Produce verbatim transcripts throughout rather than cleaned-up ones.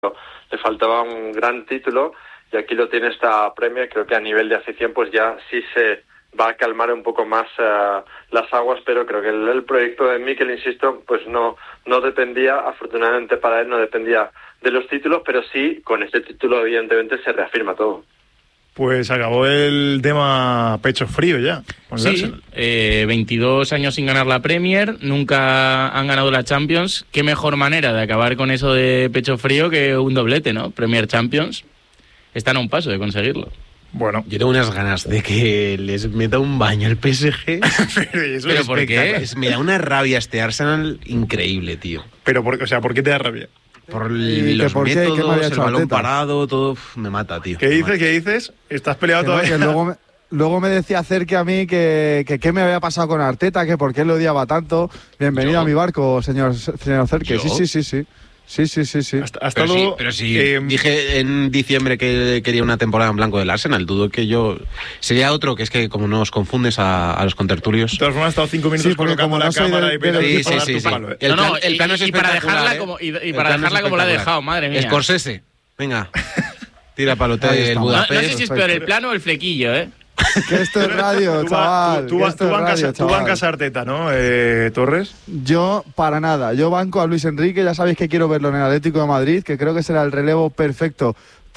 le faltaba un gran título y aquí lo tiene esta Premier. Creo que a nivel de afición pues ya sí se va a calmar un poco más uh, las aguas, pero creo que el, el proyecto de Mikel, insisto, pues no no dependía, afortunadamente para él, no dependía de los títulos, pero sí, con este título evidentemente se reafirma todo. Pues acabó el tema pecho frío ya. Sí, eh, veintidós años sin ganar la Premier, nunca han ganado la Champions. Qué mejor manera de acabar con eso de pecho frío que un doblete, ¿no? Premier Champions. Están a un paso de conseguirlo. Bueno, yo tengo unas ganas de que les meta un baño el P S G. Pero, ¿eso ¿Pero por qué? Es, me da una rabia este Arsenal increíble, tío. Pero, por, o sea, ¿por qué te da rabia? Por los por métodos, qué, qué el balón parado, todo uf, me mata, tío. ¿Qué dices? ¿Qué dices? ¿Estás peleado que todavía? No, que luego, me, luego me decía Cerque a mí que, que qué me había pasado con Arteta, que por qué lo odiaba tanto. Bienvenido ¿Yo? a mi barco, señor, señor Cerque. Sí, sí, sí, sí. Sí, sí, sí, sí. Hasta, hasta pero, luego, sí pero sí, eh, dije en diciembre que quería una temporada en blanco del Arsenal. Dudo que yo... Sería otro, que es que como nos confundes a, a los contertulios... De todas formas, he estado cinco minutos sí, colocando la cámara del, y pegando sí, sí, sí, sí. palo, ¿eh? El, no, no, plan, el plano y, es y para dejarla ¿eh? como, y, y para dejarla como la ha dejado, madre mía. Scorsese, venga. Tira para el hotel el Budapest. No, no sé si es peor el plano o el flequillo, ¿eh? Que esto es radio, tú, chaval. Tú, tú, tú, tú bancas, radio, tú bancas a Arteta, ¿no, eh, Torres? Yo, para nada. Yo banco a Luis Enrique. Ya sabéis que quiero verlo en el Atlético de Madrid, que creo que será el relevo perfecto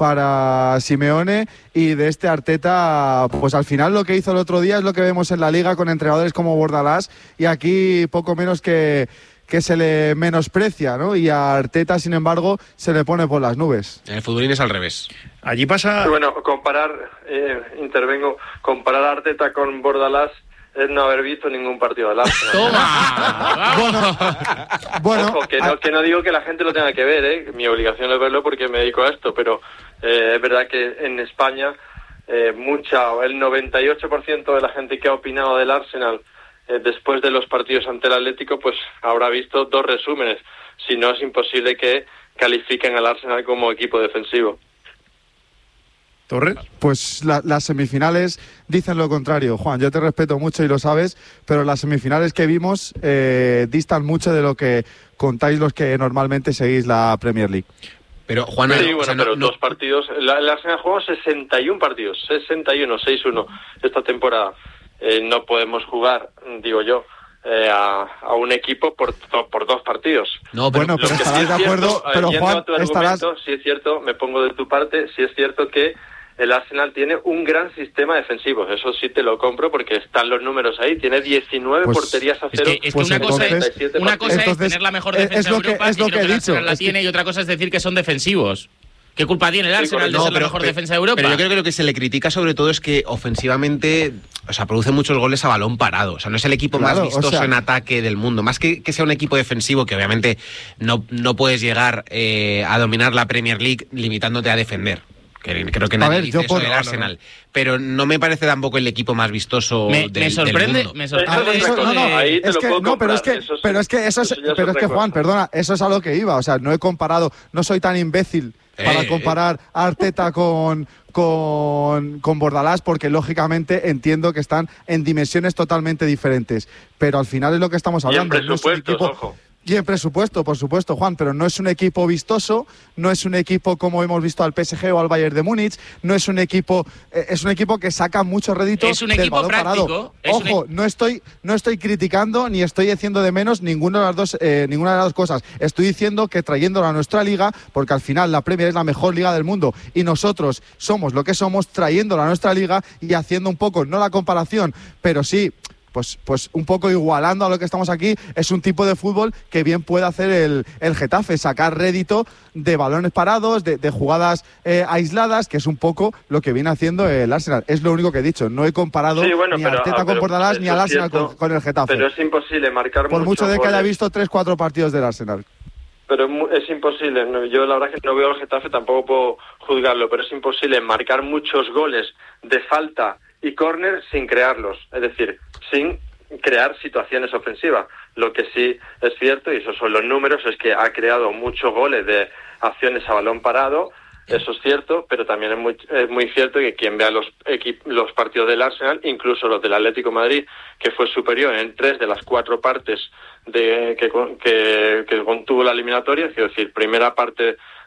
para Simeone. Y de este Arteta, pues al final lo que hizo el otro día es lo que vemos en la Liga con entrenadores como Bordalás. Y aquí poco menos que... que se le menosprecia, ¿no? Y a Arteta, sin embargo, se le pone por las nubes. En el futbolín es al revés. Allí pasa... Bueno, comparar, eh, intervengo, comparar a Arteta con Bordalás es no haber visto ningún partido del Arsenal. ¡Toma! bueno, bueno Ojo, que no, que no digo que la gente lo tenga que ver, ¿eh? Mi obligación es verlo porque me dedico a esto, pero eh, es verdad que en España eh, mucha, el noventa y ocho por ciento de la gente que ha opinado del Arsenal Eh, después de los partidos ante el Atlético, pues habrá visto dos resúmenes. Si no, es imposible que califiquen al Arsenal como equipo defensivo. ¿Torres? Pues la, las semifinales dicen lo contrario, Juan. Yo te respeto mucho y lo sabes, pero las semifinales que vimos eh, distan mucho de lo que contáis los que normalmente seguís la Premier League. Pero Juan, sí, bueno, o sea, pero no, dos partidos. La, el Arsenal jugó sesenta y uno partidos, sesenta y uno, seis uno esta temporada. Eh, no podemos jugar, digo yo, eh, a, a un equipo por, por dos partidos. No, pero, bueno, pero estarás sí de acuerdo, cierto, pero Juan, a tu estarás... sí es cierto, me pongo de tu parte, sí es cierto que el Arsenal tiene un gran sistema defensivo, eso sí te lo compro porque están los números ahí, tiene diecinueve pues, porterías a cero. Es que, es pues que una entonces, cosa es, una cosa entonces, es tener la mejor defensa es lo de Europa que, es lo y que he dicho, la tiene, que... y otra cosa es decir que son defensivos. ¿Qué culpa tiene el Arsenal sí, de no, ser pero, la mejor pero, defensa de Europa? Pero yo creo que lo que se le critica sobre todo es que ofensivamente, o sea, produce muchos goles a balón parado. O sea, no es el equipo claro, más vistoso o sea... en ataque del mundo. Más que que sea un equipo defensivo, que obviamente no, no puedes llegar eh, a dominar la Premier League limitándote a defender. Que creo que nadie ver, dice eso del no, Arsenal. No, no. Pero no me parece tampoco el equipo más vistoso me, del, me sorprende, del mundo. Me sorprende. Ah, eso, no, no, ahí te es lo que, puedo no, pero es que, eso pero es que eso es, eso pero es que Juan, cosa. perdona, eso es a lo que iba. O sea, no he comparado, no soy tan imbécil para eh, comparar eh. a Arteta con, con, con Bordalás, porque lógicamente entiendo que están en dimensiones totalmente diferentes. Pero al final es lo que estamos hablando. Y en presupuestos, no es un equipo, ojo. Y en presupuesto, por supuesto, Juan, pero no es un equipo vistoso, no es un equipo como hemos visto al P S G o al Bayern de Múnich, no es un equipo, eh, es un equipo que saca muchos réditos es un del equipo balón práctico, parado. es Ojo, un... no estoy, no estoy criticando ni estoy haciendo de menos ninguna de las dos, eh, ninguna de las dos cosas. Estoy diciendo que trayéndolo a nuestra liga, porque al final la Premier es la mejor liga del mundo y nosotros somos lo que somos, trayéndolo a nuestra liga y haciendo un poco, no la comparación, pero sí. Pues, pues un poco igualando a lo que estamos aquí, es un tipo de fútbol que bien puede hacer el, el Getafe, sacar rédito de balones parados, de, de jugadas eh, aisladas, que es un poco lo que viene haciendo el Arsenal. Es lo único que he dicho, no he comparado sí, bueno, ni pero, a Arteta ah, con Bordalás ni al Arsenal cierto, con, con el Getafe. Pero es imposible marcar Por mucho de que goles. haya visto tres, cuatro partidos del Arsenal. Pero es imposible, yo la verdad es que no veo al Getafe, tampoco puedo juzgarlo, pero es imposible marcar muchos goles de falta y córner sin crearlos, es decir, sin crear situaciones ofensivas. Lo que sí es cierto, y esos son los números, es que ha creado muchos goles de acciones a balón parado, eso es cierto, pero también es muy, es muy cierto que quien vea los, equip- los partidos del Arsenal, incluso los del Atlético de Madrid, que fue superior en tres de las cuatro partes de que, que, que contuvo la eliminatoria, es decir, primera parte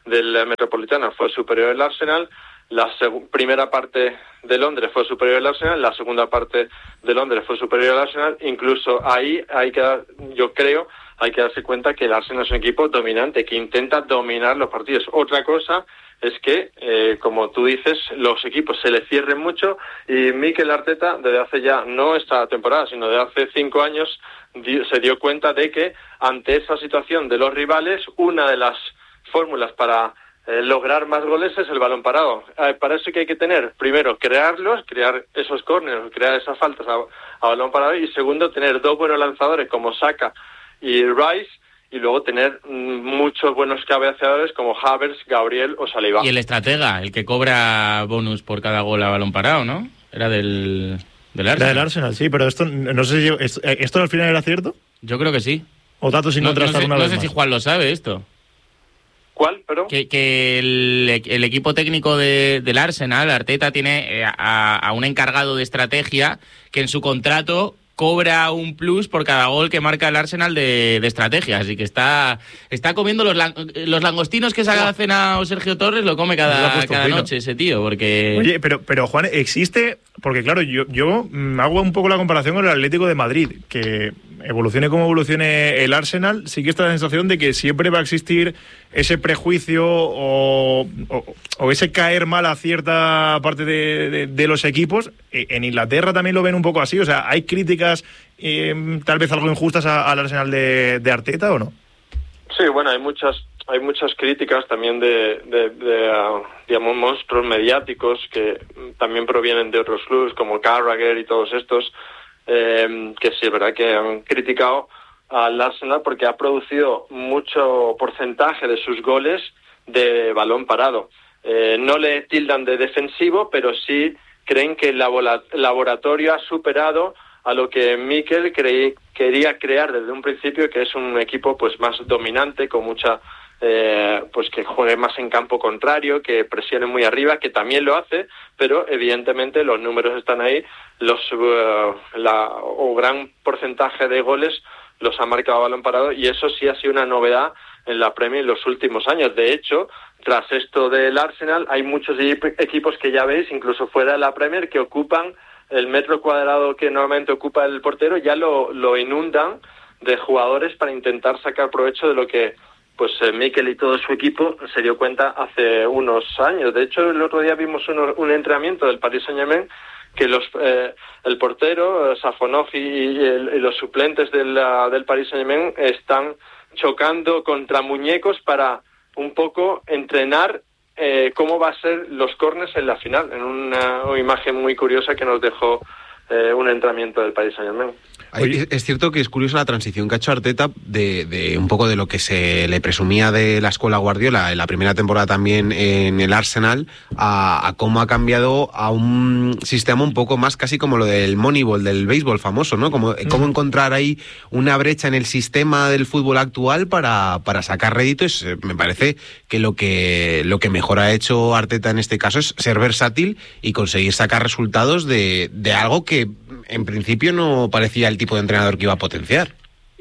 del Metropolitano fue superior al Arsenal, la seg- primera parte de Londres fue superior al Arsenal, la segunda parte de Londres fue superior al Arsenal. Incluso ahí hay que dar, yo creo, hay que darse cuenta que el Arsenal es un equipo dominante, que intenta dominar los partidos. Otra cosa es que, eh, como tú dices, los equipos se le cierren mucho, y Mikel Arteta, desde hace ya, no esta temporada, sino desde hace cinco años, di- se dio cuenta de que ante esa situación de los rivales, una de las fórmulas para eh, lograr más goles es el balón parado. Eh, para eso que hay que tener, primero, crearlos, crear esos córneres, crear esas faltas a, a balón parado, y segundo, tener dos buenos lanzadores como Saka y Rice, y luego tener muchos buenos cabeceadores como Havertz, Gabriel o Saliba. Y el estratega, el que cobra bonus por cada gol a balón parado, ¿no? Era del, del Arsenal. Era del Arsenal, sí, pero esto no sé si esto, esto al final era cierto. Yo creo que sí. O datos sin no, contrastar no sé, una no vez sé más. si Juan lo sabe esto. ¿Cuál? Pero Que, que el, el equipo técnico de, del Arsenal, Arteta, tiene a, a un encargado de estrategia que en su contrato cobra un plus por cada gol que marca el Arsenal de, de estrategia. Así que está, está comiendo los, lang, los langostinos que se ha cenado Sergio Torres, lo come cada, cada noche ese tío. Porque... Oye, pero, pero Juan, existe, porque claro, yo, yo hago un poco la comparación con el Atlético de Madrid, que evolucione como evolucione el Arsenal, sí que está la sensación de que siempre va a existir ese prejuicio o, o, o ese caer mal a cierta parte de, de, de los equipos. En Inglaterra también lo ven un poco así, o sea, ¿hay críticas eh, tal vez algo injustas al Arsenal de, de Arteta o no? sí, bueno, hay muchas hay muchas críticas también de, de, de uh, digamos, monstruos mediáticos que también provienen de otros clubes como Carragher y todos estos, eh, que sí es verdad que han criticado al Arsenal porque ha producido mucho porcentaje de sus goles de balón parado. Eh, no le tildan de defensivo, pero sí creen que el laboratorio ha superado a lo que Mikel creí, quería crear desde un principio, que es un equipo pues más dominante, con mucha eh, pues que juegue más en campo contrario, que presione muy arriba, que también lo hace, pero evidentemente los números están ahí, los uh, la, o gran porcentaje de goles los ha marcado a balón parado, y eso sí ha sido una novedad en la Premier en los últimos años. De hecho, tras esto del Arsenal, hay muchos equipos que ya veis, incluso fuera de la Premier, que ocupan el metro cuadrado que normalmente ocupa el portero, ya lo, lo inundan de jugadores para intentar sacar provecho de lo que pues eh, Mikel y todo su equipo se dio cuenta hace unos años. De hecho, el otro día vimos un, un entrenamiento del Paris Saint-Germain que los eh, el portero, Safonov y, y, el, y los suplentes del, del Paris Saint-Germain están chocando contra muñecos para un poco entrenar eh, cómo va a ser los córners en la final, en una, una imagen muy curiosa que nos dejó eh, un entrenamiento del Paris Saint-Germain. Es, es cierto que es curiosa la transición que ha hecho Arteta de, de un poco de lo que se le presumía de la escuela Guardiola en la primera temporada también en el Arsenal a, a cómo ha cambiado a un sistema un poco más casi como lo del Moneyball, del béisbol famoso, ¿no? Como, mm. Cómo encontrar ahí una brecha en el sistema del fútbol actual para, para sacar réditos. Me parece que lo que lo que mejor ha hecho Arteta en este caso es ser versátil y conseguir sacar resultados de, de algo que en principio no parecía el tipo de entrenador que iba a potenciar.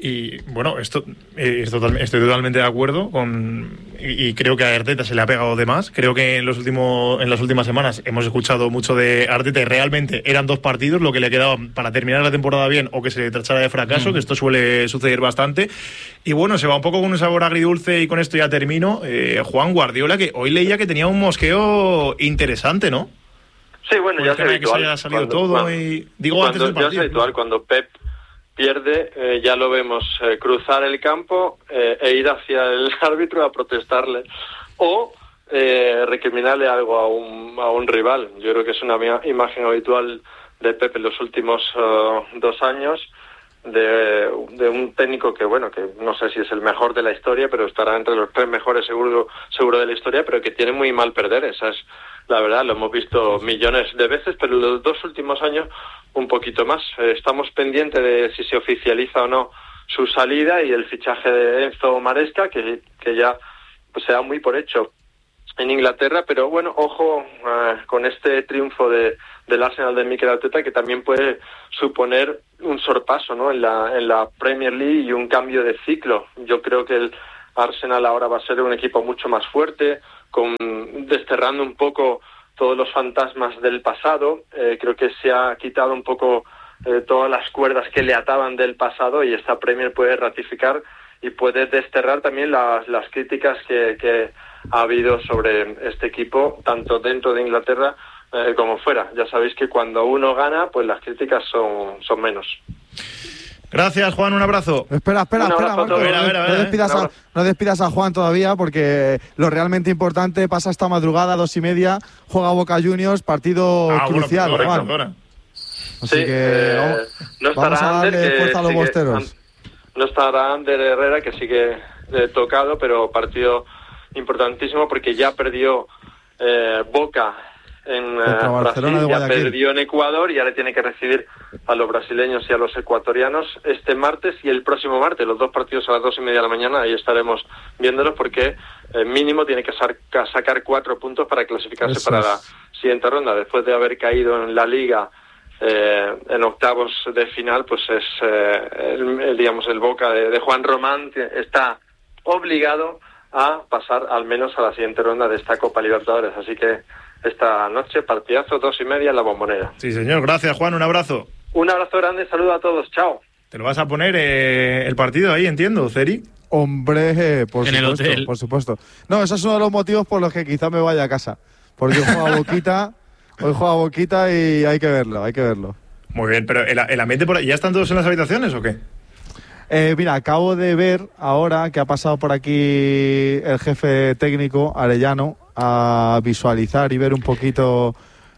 Y bueno, esto eh, estoy, total, estoy totalmente de acuerdo con y, y creo que a Arteta se le ha pegado de más. Creo que en los últimos en las últimas semanas hemos escuchado mucho de Arteta y realmente eran dos partidos lo que le quedaba para terminar la temporada bien o que se le tachara de fracaso, mm. que esto suele suceder bastante. Y bueno, se va un poco con un sabor agridulce y con esto ya termino. Eh, Juan Guardiola, que hoy leía que tenía un mosqueo interesante, ¿no? Sí, bueno, ya es habitual. Que se haya salido cuando, todo cuando, y digo cuando, antes del partido. Ya es habitual, cuando Pep pierde, eh, ya lo vemos eh, cruzar el campo eh, e ir hacia el árbitro a protestarle o eh, recriminarle algo a un, a un rival. Yo creo que es una imagen habitual de Pep en los últimos uh, dos años, de, de un técnico que, bueno, que no sé si es el mejor de la historia, pero estará entre los tres mejores seguro, seguro de la historia, pero que tiene muy mal perder. Esa es la verdad, lo hemos visto millones de veces, pero en los dos últimos años un poquito más. Eh, estamos pendientes de si se oficializa o no su salida y el fichaje de Enzo Maresca, que, que ya pues, se da muy por hecho en Inglaterra, pero bueno, ojo eh, con este triunfo de, del Arsenal de Mikel Arteta, que también puede suponer un sorpaso, ¿no? en la en la Premier League y un cambio de ciclo. Yo creo que el Arsenal ahora va a ser un equipo mucho más fuerte, con desterrando un poco todos los fantasmas del pasado. Eh, creo que se ha quitado un poco eh, todas las cuerdas que le ataban del pasado, y esta Premier puede ratificar y puede desterrar también las, las críticas que, que ha habido sobre este equipo, tanto dentro de Inglaterra eh, como fuera. Ya sabéis que cuando uno gana, pues las críticas son, son menos. Gracias, Juan, un abrazo. Espera, espera, un espera, Marco, ver, a ver, a ver, no, despidas a, no despidas a Juan todavía, porque lo realmente importante pasa esta madrugada, dos y media, juega Boca Juniors, partido ah, crucial, bueno, correcto, Juan. Así sí, que eh, vamos, no vamos a darle Ander, fuerza a los bosteros. No estará Ander Herrera, que sigue eh, tocado, pero partido importantísimo porque ya perdió eh, Boca en eh, Brasil, ya perdió en Ecuador y ahora tiene que recibir a los brasileños y a los ecuatorianos este martes y el próximo martes, los dos partidos a las dos y media de la mañana. Ahí estaremos viéndolos porque eh, mínimo tiene que sa- sacar cuatro puntos para clasificarse Eso para es. la siguiente ronda. Después de haber caído en la Liga Eh, en octavos de final, pues es eh, el, el, digamos el Boca de, de Juan Román está obligado a pasar al menos a la siguiente ronda de esta Copa Libertadores, así que esta noche partidazo, dos y media en la Bombonera. Sí, señor, gracias, Juan, un abrazo. Un abrazo grande, saludo a todos, chao. ¿Te lo vas a poner eh, el partido ahí, entiendo, Ceri? Hombre, por en supuesto, el hotel. por supuesto. No, eso es uno de los motivos por los que quizá me vaya a casa, porque juega Boquita. Hoy juega Boquita y hay que verlo, hay que verlo. Muy bien, pero el, el ambiente por ahí, ¿ya están todos en las habitaciones o qué? Eh, mira, acabo de ver ahora que ha pasado por aquí el jefe técnico, Arellano, a visualizar y ver un poquito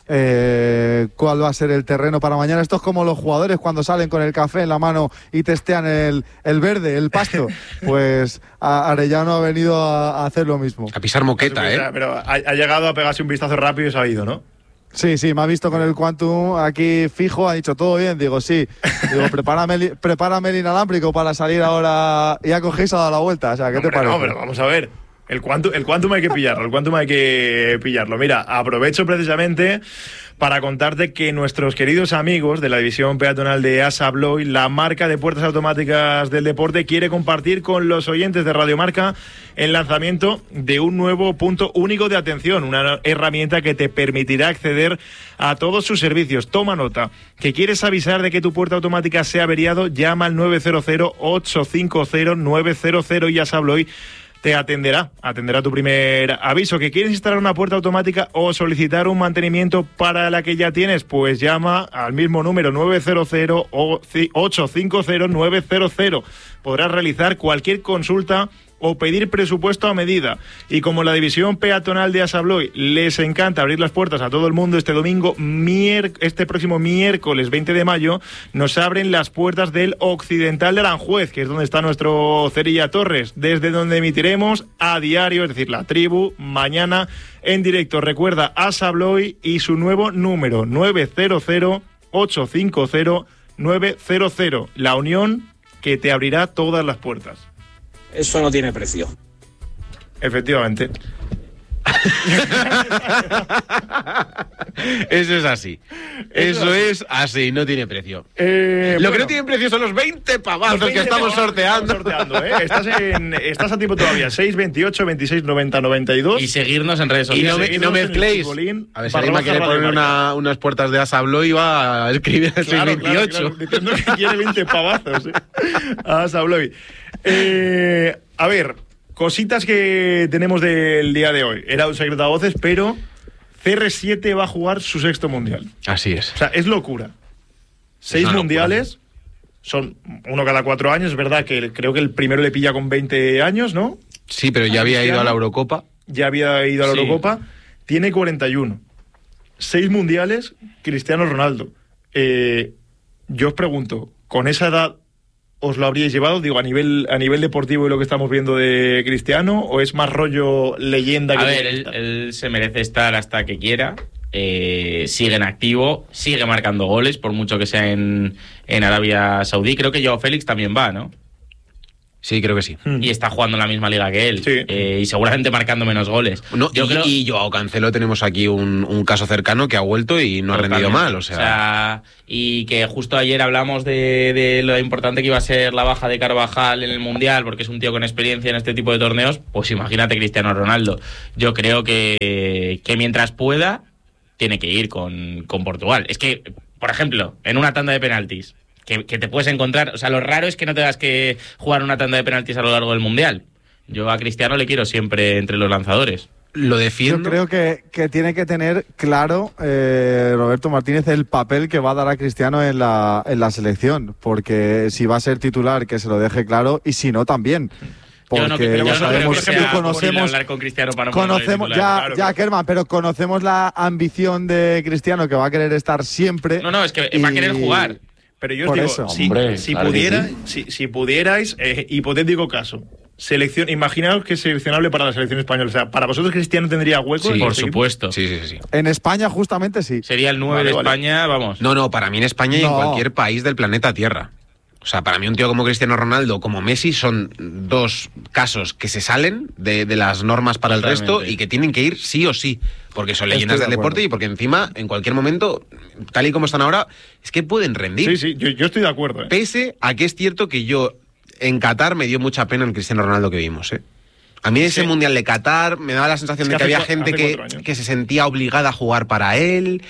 eh, cuál va a ser el terreno para mañana. Esto es como los jugadores cuando salen con el café en la mano y testean el, el verde, el pasto. Pues a Arellano ha venido a, a hacer lo mismo. A pisar moqueta, ¿eh? Pero ha, ha llegado a pegarse un vistazo rápido y se ha ido, ¿no? Sí, sí, me ha visto con el Quantum aquí fijo, ha dicho todo bien, digo sí, digo prepárame el, prepárame el inalámbrico para salir ahora, y ya cogéis a dar la vuelta, o sea, ¿qué Hombre, te parece? No, pero vamos a ver, el Quantum, el Quantum hay que pillarlo, el Quantum hay que pillarlo. Mira, aprovecho precisamente para contarte que nuestros queridos amigos de la división peatonal de Assa Abloy, la marca de puertas automáticas del deporte, quiere compartir con los oyentes de Radio Marca el lanzamiento de un nuevo punto único de atención, una herramienta que te permitirá acceder a todos sus servicios. Toma nota, que quieres avisar de que tu puerta automática se ha averiado, llama al nueve cero cero, ocho cinco cero, nueve cero cero y Assa Abloy te atenderá, atenderá tu primer aviso. ¿Que quieres instalar una puerta automática o solicitar un mantenimiento para la que ya tienes? Pues llama al mismo número nueve cero cero, ocho cinco cero, nueve cero cero. Podrás realizar cualquier consulta o pedir presupuesto a medida. Y como la división peatonal de Assa Abloy les encanta abrir las puertas a todo el mundo, este domingo, mier- este próximo miércoles veinte de mayo, nos abren las puertas del Occidental de Aranjuez, que es donde está nuestro Cerilla Torres, desde donde emitiremos a diario, es decir, la tribu, mañana en directo. Recuerda, Assa Abloy y su nuevo número, nueve cero cero, ocho cinco cero, nueve cero cero. La unión que te abrirá todas las puertas. Eso no tiene precio. Efectivamente. Eso es así. Eso, Eso es así, no tiene precio. Eh, Lo bueno, que no tiene precio son los veinte pavazos veinte que estamos pavazos sorteando. Que estamos sorteando, ¿eh? Estás, en, estás a tiempo todavía. seis veintiocho, veintiséis noventa, noventa y dos. Y seguirnos en redes Y no, sociales. me, no mezcléis. A ver, si alguien quiere poner una, unas puertas de Assa Abloy, va a escribir el claro, seis veintiocho. Claro, claro, diciendo que quiere veinte pavazos. ¿eh? A Assa Abloy. Eh, a ver, cositas que tenemos del día de hoy. Era un secreto a voces, pero C R siete va a jugar su sexto mundial. Así es. O sea, es locura. Seis es mundiales, locura. Son uno cada cuatro años. Es verdad que creo que el primero le pilla con veinte años, ¿no? Sí, pero ya había ido a la Eurocopa. Ya había ido a la sí. Eurocopa. Tiene cuarenta y uno. Seis mundiales, Cristiano Ronaldo. Eh, yo os pregunto, ¿con esa edad os lo habríais llevado? Digo, a nivel a nivel deportivo y lo que estamos viendo de Cristiano, ¿o es más rollo leyenda? A que ver, él, él se merece estar hasta que quiera. Eh, sigue en activo, sigue marcando goles, por mucho que sea en, en Arabia Saudí. Creo que Joao Félix también va, ¿no? Sí, creo que sí. Y está jugando en la misma liga que él. Sí. Eh, y seguramente marcando menos goles. No, Yo y, creo... y Joao Cancelo tenemos aquí un, un caso cercano que ha vuelto y no ha rendido mal. O sea... o sea, y que justo ayer hablamos de, de lo importante que iba a ser la baja de Carvajal en el Mundial, porque es un tío con experiencia en este tipo de torneos. Pues imagínate Cristiano Ronaldo. Yo creo que, que mientras pueda, tiene que ir con, con Portugal. Es que, por ejemplo, en una tanda de penaltis, Que, que te puedes encontrar, o sea, lo raro es que no tengas que jugar una tanda de penaltis a lo largo del Mundial. Yo a Cristiano le quiero siempre entre los lanzadores. Lo defiendo. Yo creo que, que tiene que tener claro eh, Roberto Martínez el papel que va a dar a Cristiano en la, en la selección, porque si va a ser titular, que se lo deje claro, y si no, también. Porque yo no, yo no sabemos creo que sea y conocemos, hablar con Cristiano para no conocemos ya, claro, ya claro. Kerman, pero conocemos la ambición de Cristiano, que va a querer estar siempre. No, no, es que y... va a querer jugar. Pero yo os Por digo, eso. si, Hombre, si, claro que pudiera, sí. si, si pudierais, eh, hipotético caso, selección, imaginaos que es seleccionable para la selección española. O sea, ¿para vosotros Cristiano tendría hueco? Sí, en Por los equipos? supuesto. Sí, sí, sí. En España, justamente, sí. Sería el nueve Vale, de vale. España, vamos. No, no, para mí en España y en No. cualquier país del planeta Tierra. O sea, para mí un tío como Cristiano Ronaldo, como Messi, son dos casos que se salen de, de las normas para Totalmente. el resto y que tienen que ir sí o sí, porque son leyendas Estoy de del deporte acuerdo. y porque encima, en cualquier momento, tal y como están ahora, es que pueden rendir. Sí, sí, yo, yo estoy de acuerdo. ¿eh? Pese a que es cierto que yo, en Qatar, me dio mucha pena el Cristiano Ronaldo que vimos, ¿eh? A mí ese Sí. Mundial de Qatar me daba la sensación Es que de que hace había cua- gente hace que, cuatro años. que se sentía obligada a jugar para él,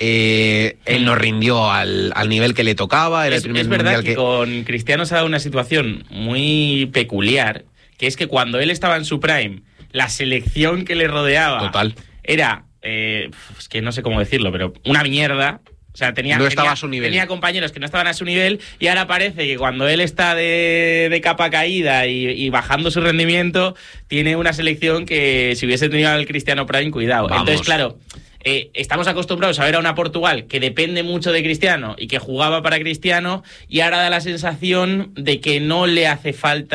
eh, él no rindió al, al nivel que le tocaba, era Es, el primer es verdad Mundial que, que... con Cristiano se ha dado una situación muy peculiar, que es que cuando él estaba en su prime, la selección que le rodeaba Total. era, eh, es que no sé cómo decirlo, pero una mierda. O sea, tenía, No estaba tenía- a su nivel. tenía compañeros que no estaban a su nivel y ahora parece que cuando él está de, de capa caída y, y bajando su rendimiento, tiene una selección que si hubiese tenido al Cristiano Prime, cuidado. Vamos. Entonces, claro, eh, estamos acostumbrados a ver a una Portugal que depende mucho de Cristiano y que jugaba para Cristiano y ahora da la sensación de que no le hace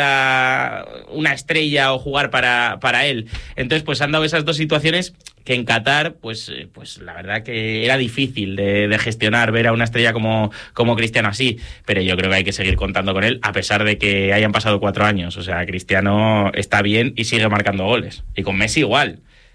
falta una estrella o jugar para, para él. Entonces, pues han dado esas dos situaciones que en Qatar, pues, eh, pues la verdad que era difícil de, de gestionar ver a una estrella como, como Cristiano así, pero yo creo que hay que seguir contando con él a pesar de que hayan pasado cuatro años. O sea, Cristiano está bien y sigue marcando goles. Y con Messi igual.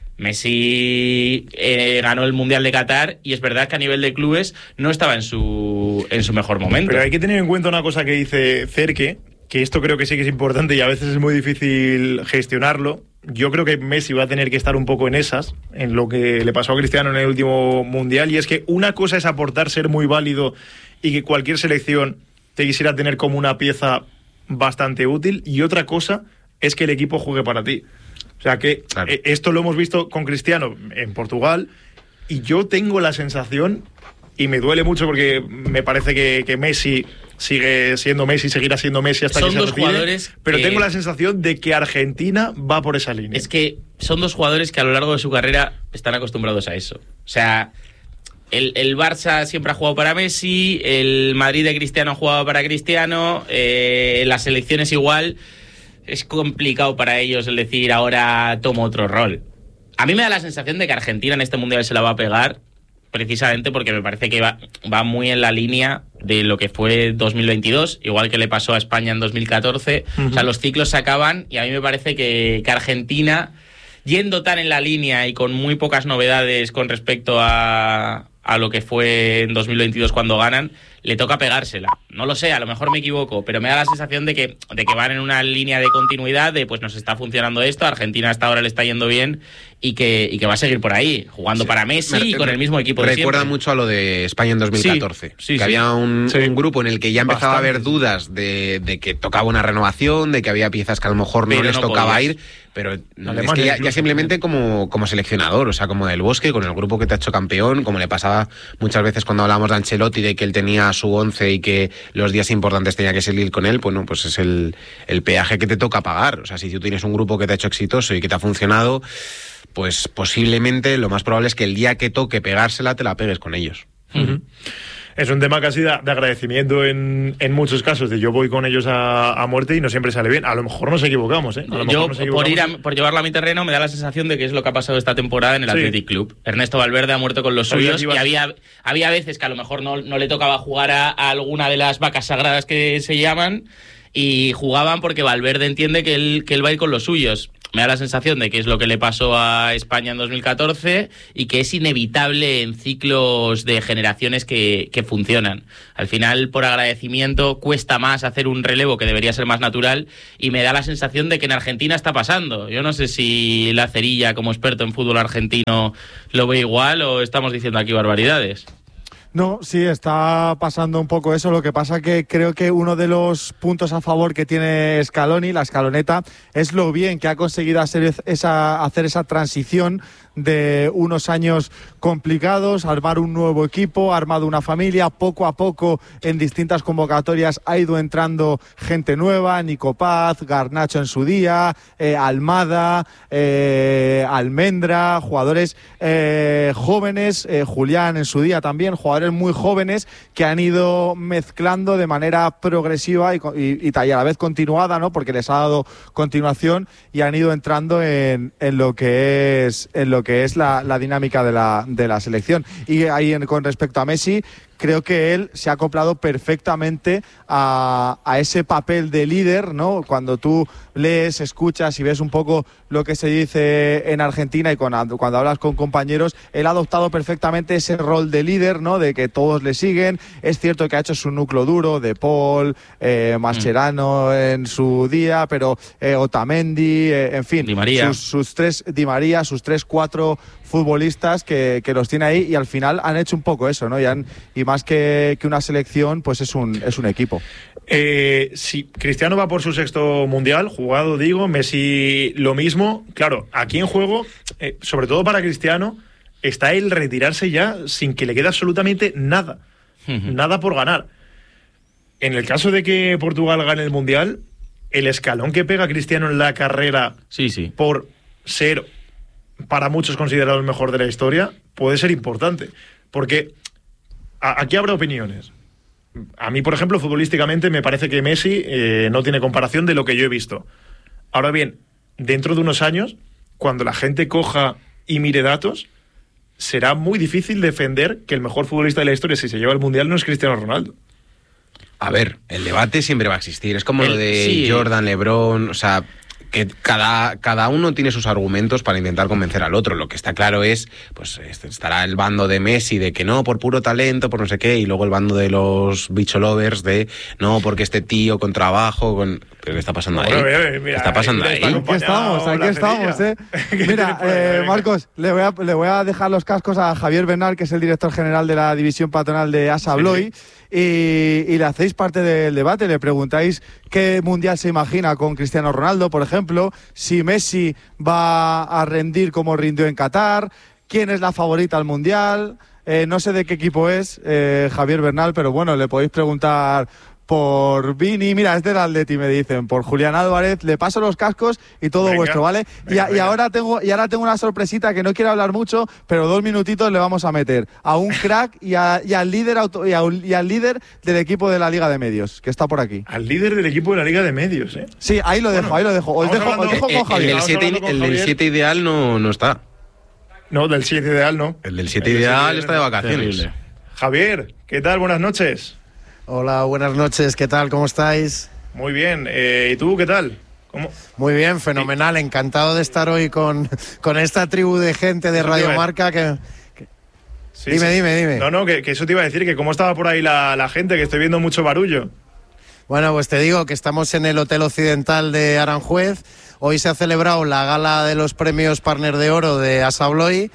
Messi eh, ganó el Mundial de Qatar y es verdad que a nivel de clubes no estaba en su, en su mejor momento. Pero hay que tener en cuenta una cosa que dice Cerque, que esto creo que sí que es importante y a veces es muy difícil gestionarlo. Yo creo que Messi va a tener que estar un poco en esas, en lo que le pasó a Cristiano en el último Mundial, y es que una cosa es aportar, ser muy válido y que cualquier selección te quisiera tener como una pieza bastante útil, y otra cosa es que el equipo juegue para ti. O sea que Claro. eh, esto lo hemos visto con Cristiano en Portugal, y yo tengo la sensación, y me duele mucho porque me parece que, que Messi sigue siendo Messi, seguirá siendo Messi hasta Son que se dos retire, jugadores pero que- tengo la sensación de que Argentina va por esa línea. Es que son dos jugadores que a lo largo de su carrera están acostumbrados a eso. O sea, el, el Barça siempre ha jugado para Messi, el Madrid de Cristiano ha jugado para Cristiano, eh, las selecciones igual. Es complicado para ellos el decir ahora tomo otro rol. A mí me da la sensación de que Argentina en este Mundial se la va a pegar, precisamente porque me parece que va, va muy en la línea de lo que fue dos mil veintidós, igual que le pasó a España en dos mil catorce. Uh-huh. O sea, los ciclos se acaban y a mí me parece que, que Argentina, yendo tan en la línea y con muy pocas novedades con respecto a, a lo que fue en dos mil veintidós cuando ganan, le toca pegársela. No lo sé, a lo mejor me equivoco, pero me da la sensación de que, de que van en una línea de continuidad, de pues nos está funcionando esto, a Argentina hasta ahora le está yendo bien y que, y que va a seguir por ahí, jugando sí. para Messi me, y con el mismo equipo de Recuerda siempre. mucho a lo de España en dos mil catorce, sí, sí, que sí. había un, sí. un grupo en el que ya empezaba Bastante. a haber dudas de, de que tocaba una renovación, de que había piezas que a lo mejor pero no les no tocaba podías. ir, pero Alemania es que ya, incluso, ya simplemente como, como seleccionador, o sea, como del Bosque, con el grupo que te ha hecho campeón, como le pasaba muchas veces cuando hablábamos de Ancelotti, de que él tenía su once y que los días importantes tenía que salir con él, pues no, pues es el, el peaje que te toca pagar. O sea, si tú tienes un grupo que te ha hecho exitoso y que te ha funcionado, pues posiblemente lo más probable es que el día que toque pegársela te la pegues con ellos. Uh-huh. Es un tema casi de, de agradecimiento en, en muchos casos, de yo voy con ellos a, a muerte y no siempre sale bien. A lo mejor nos equivocamos, ¿eh? A lo mejor yo, nos por, equivocamos. ir a, por llevarlo a mi terreno, me da la sensación de que es lo que ha pasado esta temporada en el Sí. Athletic Club. Ernesto Valverde ha muerto con los Sabía suyos que iba- y había, había veces que a lo mejor no, no le tocaba jugar a, a alguna de las vacas sagradas que se llaman. y jugaban porque Valverde entiende que él, que él va a ir con los suyos. Me da la sensación de que es lo que le pasó a España en dos mil catorce y que es inevitable en ciclos de generaciones que, que funcionan. Al final, por agradecimiento, cuesta más hacer un relevo que debería ser más natural, y me da la sensación de que en Argentina está pasando. Yo no sé si la Cerilla, como experto en fútbol argentino, lo ve igual o estamos diciendo aquí barbaridades. No, sí, está pasando un poco eso. Lo que pasa que creo que uno de los puntos a favor que tiene Scaloni, la escaloneta, es lo bien que ha conseguido hacer esa, hacer esa transición de unos años complicados, armar un nuevo equipo, ha armado una familia, poco a poco en distintas convocatorias ha ido entrando gente nueva, Nico Paz, Garnacho en su día, eh, Almada, eh, Almendra, jugadores eh, jóvenes, eh, Julián en su día también, jugadores muy jóvenes que han ido mezclando de manera progresiva y, y, y a la vez continuada, ¿no? Porque les ha dado continuación y han ido entrando en, en lo que es en lo que es la, la dinámica de la, de la selección. Y ahí en, con respecto a Messi, creo que él se ha acoplado perfectamente a, a ese papel de líder, ¿no? Cuando tú lees, escuchas y ves un poco lo que se dice en Argentina y con, cuando hablas con compañeros, él ha adoptado perfectamente ese rol de líder, ¿no? De que todos le siguen. Es cierto que ha hecho su núcleo duro, de Paul, eh, Mascherano mm. en su día, pero eh, Otamendi, eh, en fin, Di María. Sus, sus tres, Di María, sus tres, cuatro futbolistas que, que los tiene ahí y al final han hecho un poco eso, ¿no? Y, han, y más que, que una selección, pues es un, es un equipo. Eh, si Cristiano va por su sexto mundial, jugado, digo, Messi lo mismo. Claro, aquí en juego, eh, sobre todo para Cristiano, está el retirarse ya sin que le quede absolutamente nada. Uh-huh. Nada por ganar. En el caso de que Portugal gane el mundial, el escalón que pega Cristiano en la carrera sí, sí. por ser, para muchos, considerado el mejor de la historia, puede ser importante. Porque a, aquí habrá opiniones. A mí, por ejemplo, futbolísticamente me parece que Messi eh, no tiene comparación de lo que yo he visto. Ahora bien, dentro de unos años, cuando la gente coja y mire datos, será muy difícil defender que el mejor futbolista de la historia, si se lleva el Mundial, no es Cristiano Ronaldo. A ver, el debate siempre va a existir. Es como el, lo de sí. Jordan, LeBron, o sea, que cada, cada uno tiene sus argumentos para intentar convencer al otro. Lo que está claro es, pues estará el bando de Messi de que no, por puro talento, por no sé qué, y luego el bando de los bicho lovers de no, porque este tío con trabajo, con... ¿Pero qué está pasando ahí? Bueno, mira, mira, ¿Qué está pasando ahí? Aquí estamos, aquí estamos, ¿eh? Mira, eh, Marcos, le voy, a, le voy a dejar los cascos a Javier Bernal, que es el director general de la división patronal de AS Abloy, sí, sí. Y, y le hacéis parte del debate, le preguntáis qué mundial se imagina con Cristiano Ronaldo, por ejemplo, si Messi va a rendir como rindió en Qatar, quién es la favorita al mundial, eh, no sé de qué equipo es eh, Javier Bernal, pero bueno, le podéis preguntar por Vini, mira, es del Atleti, me dicen, por Julián Álvarez, le paso los cascos y todo venga, vuestro, ¿vale? Venga, y, y ahora tengo y ahora tengo una sorpresita que no quiero hablar mucho, pero dos minutitos le vamos a meter a un crack y, a, y, al líder auto, y, a, y al líder del equipo de la Liga de Medios, que está por aquí. Al líder del equipo de la Liga de Medios, ¿eh? Sí, ahí lo dejo, bueno, ahí lo dejo. Os dejo, os dejo eh, con Javier. El del siete ideal no, no está. No, del siete ideal no. El del siete ideal está de vacaciones. Terrible. Javier, ¿qué tal? Buenas noches. Hola, buenas noches, ¿qué tal? ¿Cómo estáis? Muy bien, eh, ¿y tú qué tal? ¿Cómo? Muy bien, fenomenal, encantado de estar hoy con, con esta tribu de gente de Radio Marca que... que... Sí, dime, sí. dime, dime. No, no, que, que eso te iba a decir, que cómo estaba por ahí la, la gente, que estoy viendo mucho barullo. Bueno, pues te digo que estamos en el Hotel Occidental de Aranjuez. Hoy se ha celebrado la gala de los premios Partner de Oro de AS Abloy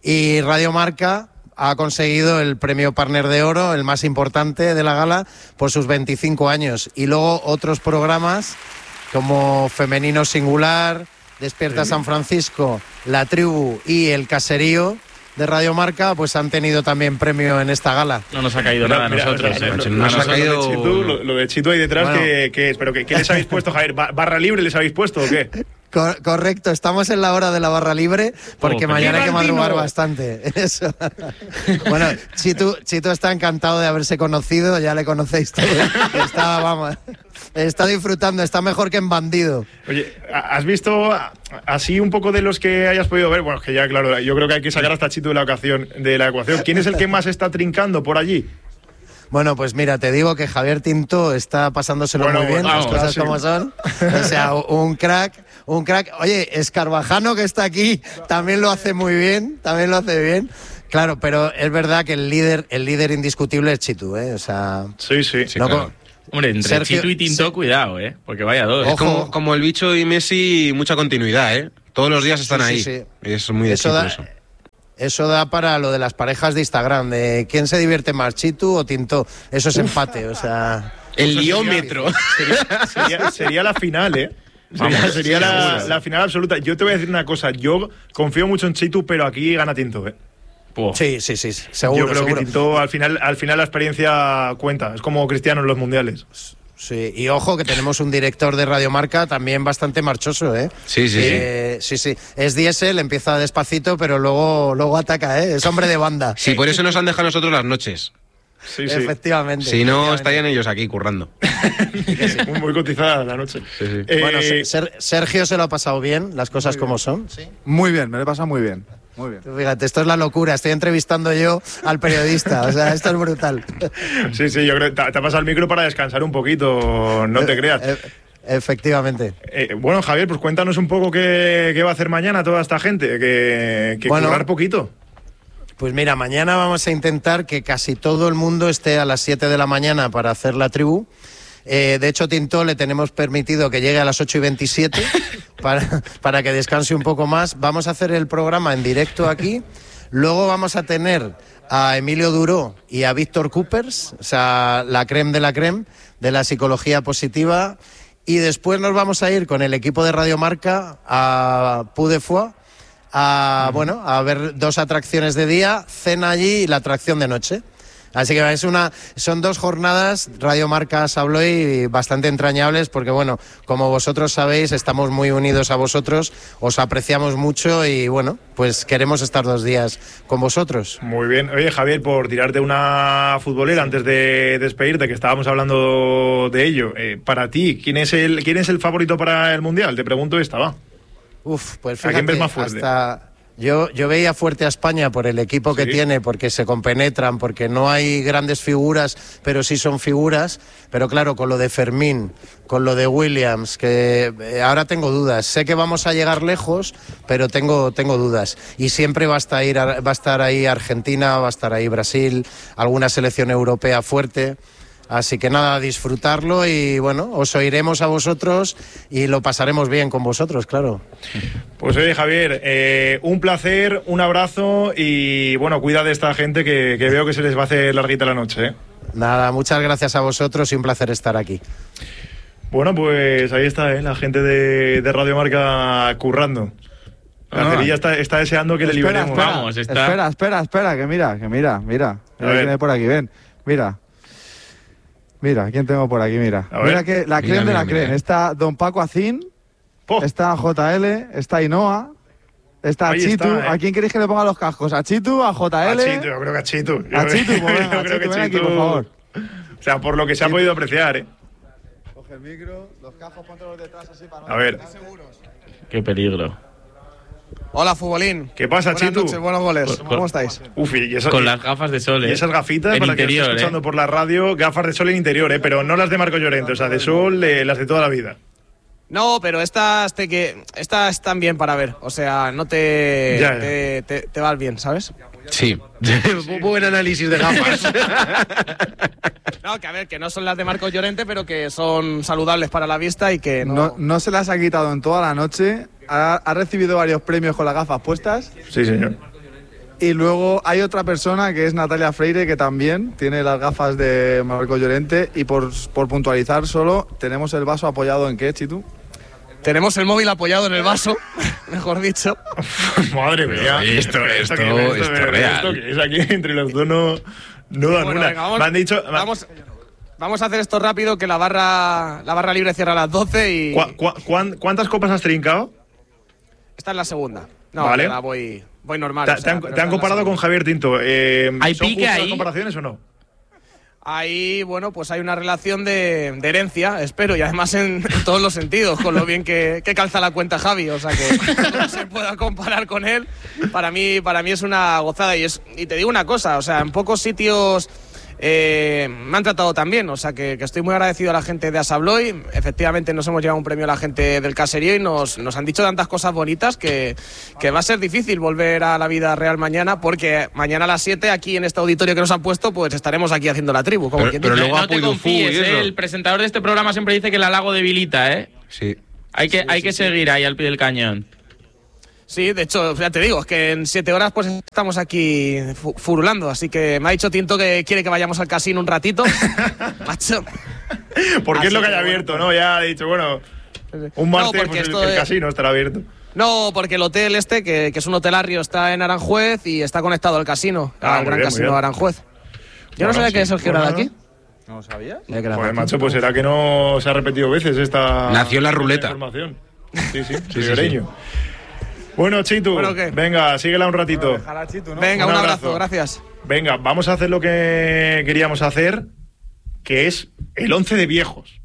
y Radio Marca ha conseguido el premio Partner de Oro, el más importante de la gala, por sus veinticinco años. Y luego otros programas como Femenino Singular, Despierta sí. San Francisco, La Tribu y El Caserío de Radio Marca, pues han tenido también premio en esta gala. No nos ha caído nada a nosotros. Mira, ¿eh? no, no nos ha ha caído... Lo de Chitu, lo, lo de Chitu ahí detrás, bueno. ¿qué, qué es? ¿Pero qué, qué les habéis puesto, Javier? ¿Barra libre les habéis puesto o qué? Cor- correcto, estamos en la hora de la barra libre porque oh, mañana hay que madrugar bastante. Eso. Bueno, Chitu, Chitu está encantado de haberse conocido, ya le conocéis todos. Está, vamos, está disfrutando, está mejor que en Bandido. Oye, ¿has visto así un poco de los que hayas podido ver? Bueno, que ya, claro, yo creo que hay que sacar hasta Chitu de la ocasión, de la ecuación. ¿Quién es el que más está trincando por allí? Bueno, pues mira, te digo que Javier Tinto está pasándoselo bueno, muy bien, bueno, las cosas sí. como son. O sea, un crack, un crack. Oye, Escarvajano, que está aquí, también lo hace muy bien, también lo hace bien. Claro, pero es verdad que el líder, el líder indiscutible es Chitu, ¿eh? O sea... Sí, sí. sí no, claro. Hombre, entre Sergio, Chitu y Tinto, sí. Cuidado, ¿eh? Porque vaya dos. Es como, como el bicho y Messi, mucha continuidad, ¿eh? Todos los días están sí, ahí. Sí, sí. Es muy de eso Chitu da, eso. Eso da para lo de las parejas de Instagram, de quién se divierte más, Chitu o Tinto. Eso es empate, o sea... El liómetro. Sería, sería, sería la final, ¿eh? Sería, Vamos, sería sí, la, la final absoluta. Yo te voy a decir una cosa. Yo confío mucho en Chitu, pero aquí gana Tinto, ¿eh? Oh. Sí, sí, sí, seguro. Yo creo seguro. que Tinto, al final, al final la experiencia cuenta. Es como Cristiano en los mundiales. Sí, y ojo que tenemos un director de Radio Marca también bastante marchoso, ¿eh? Sí, sí, eh, sí. Sí, sí. Es diésel, empieza despacito, pero luego, luego ataca, ¿eh? Es hombre de banda. Sí, por eso nos han dejado nosotros las noches. Sí, sí. Efectivamente. Si no, efectivamente. Estarían ellos aquí currando. Muy, muy cotizada la noche. Sí, sí. Eh, bueno, Ser, Sergio se lo ha pasado bien, las cosas como son. ¿Sí? Muy bien, me lo he pasado muy bien. Muy bien. Fíjate, esto es la locura. Estoy entrevistando yo al periodista. O sea, esto es brutal. Sí, sí, yo creo que te, te ha pasado el micro para descansar un poquito, no te creas. Eh, eh, efectivamente. Eh, bueno, Javier, pues cuéntanos un poco qué, qué va a hacer mañana toda esta gente, que, que bueno, currar poquito. Pues mira, mañana vamos a intentar que casi todo el mundo esté a las siete de la mañana para hacer la tribu. Eh, de hecho, Tinto le tenemos permitido que llegue a las ocho y veintisiete para, para que descanse un poco más. Vamos a hacer el programa en directo aquí. Luego vamos a tener a Emilio Duró y a Víctor Coopers, o sea, la creme de la creme de la psicología positiva. Y después nos vamos a ir con el equipo de Radio Marca a Puy de Foix, a, uh-huh. bueno, a ver dos atracciones de día, cena allí y la atracción de noche. Así que es una, son dos jornadas Radio Marca Sabloy bastante entrañables porque, bueno, como vosotros sabéis, estamos muy unidos a vosotros, os apreciamos mucho y, bueno, pues queremos estar dos días con vosotros. Muy bien. Oye, Javier, por tirarte una futbolera antes de despedirte, que estábamos hablando de ello, eh, para ti, ¿quién es el quién es el favorito para el Mundial? Te pregunto esta, va. Uf, pues fíjate, ¿a quién ves más fuerte? Hasta... Yo, yo veía fuerte a España por el equipo que ¿sí? tiene, porque se compenetran, porque no hay grandes figuras, pero sí son figuras. Pero claro, con lo de Fermín, con lo de Williams, que ahora tengo dudas. Sé que vamos a llegar lejos, pero tengo, tengo dudas. Y siempre va a estar ahí, va a estar ahí Argentina, va a estar ahí Brasil, alguna selección europea fuerte. Así que nada, disfrutarlo y bueno, os oiremos a vosotros y lo pasaremos bien con vosotros, claro. Pues oye, Javier, eh, un placer, un abrazo y bueno, cuida de esta gente que, que veo que se les va a hacer larguita la noche, ¿eh? Nada, muchas gracias a vosotros y un placer estar aquí. Bueno, pues ahí está, ¿eh? La gente de, de Radio Marca currando. La no, cerilla está, está deseando que espera, le liberemos. Espera, Vamos, está... espera, espera, espera, que mira, que mira, mira. Mira quién hay por aquí, ven, mira. Mira, ¿quién tengo por aquí? Mira. Mira que la creme de la creme. Está Don Paco Acín, oh. está J L, está Ainhoa, está Ahí Chitu. está, ¿eh? ¿A quién queréis que le ponga los cascos? ¿A Chitu? ¿A J L? A Chitu, yo creo que a Chitu. A Chitu, pues venga, yo creo Chitu, que ven Chitu... aquí, por favor. O sea, por lo que se Chitu. ha podido apreciar, ¿eh? Coge el micro, los cascos, pontelos detrás así para no... A ver. Qué peligro. Hola, futbolín. ¿Qué pasa, Buenas Chitu? Noches, buenos goles. Con, ¿Cómo estáis? Uf, y eso, con y, las gafas de sol, ¿eh? Y esas gafitas, en para interior, que lo estés escuchando ¿eh? por la radio, gafas de sol en interior, ¿eh? Pero no las de Marco Llorente, o sea, de sol, eh, las de toda la vida. No, pero estas te que estas están bien para ver. O sea, no te, ya, ya. te, te, te vas bien, ¿sabes? Sí. Buen análisis de gafas. No, que a ver, que no son las de Marcos Llorente, pero que son saludables para la vista y que no... No, no se las ha quitado en toda la noche. Ha, ha recibido varios premios con las gafas puestas. Sí, señor. Y luego hay otra persona que es Natalia Freire, que también tiene las gafas de Marcos Llorente. Y por, por puntualizar solo, tenemos el vaso apoyado en qué, Chitu. Tenemos el móvil apoyado en el vaso, mejor dicho. Madre mía. Esto, esto, esto, esto, esto es real. Esto que es aquí entre los dos no, no dan bueno, una. venga, vamos, Me han dicho... Vamos, vamos a hacer esto rápido, que la barra, la barra libre cierra a las doce y... ¿Cu cu cuán, ¿Cuántas copas has trincado? Esta es la segunda. No, vale. la voy, voy normal. Te, o sea, te han, te han comparado con Javier Tinto. Eh, ¿Hay ¿Son pique justas ahí? las comparaciones o no? Ahí, bueno, pues hay una relación de, de herencia, espero, y además en, en todos los sentidos, con lo bien que, que calza la cuenta Javi, o sea que no se pueda comparar con él. Para mí, para mí es una gozada y, es, y te digo una cosa, o sea, en pocos sitios Eh, me han tratado también, o sea que, que estoy muy agradecido a la gente de Assa Abloy. Efectivamente nos hemos llevado un premio a la gente del caserío y nos, nos han dicho tantas cosas bonitas que, que va a ser difícil volver a la vida real mañana, porque mañana a las siete aquí en este auditorio que nos han puesto, pues estaremos aquí haciendo la tribu. Como pero, quien pero dice. luego no te confíes, ¿eh? El presentador de este programa siempre dice que el halago debilita, ¿eh? Sí. Hay que, sí, hay sí, que sí. seguir ahí al pie del cañón. Sí, de hecho, ya te digo, es que en siete horas pues estamos aquí fu furulando, así que me ha dicho Tinto que quiere que vayamos al casino un ratito. Macho. Porque Así es lo que hay que, abierto, bueno, ¿no? Ya ha dicho, bueno, un martes no, pues el, esto el es... casino estará abierto. No, porque el hotel este, que, que es un hotel Arrio, está en Aranjuez y está conectado al casino, Ah, al muy gran bien, casino muy bien. de Aranjuez. Yo Bueno, no sabía sí, que Sergio era de bueno, aquí. ¿No lo sabías? Ya que era de Pues aquí. macho, pues será que no se ha repetido veces esta... Nació en la esta ruleta. información. Sí, sí, sí, ribereño. sí. Bueno, Chitu, Bueno, ¿qué? venga, síguela un ratito. Ojalá, Chitu, ¿no? Venga, Un un, abrazo. abrazo, gracias. Venga, vamos a hacer lo que queríamos hacer, que es el once de viejos.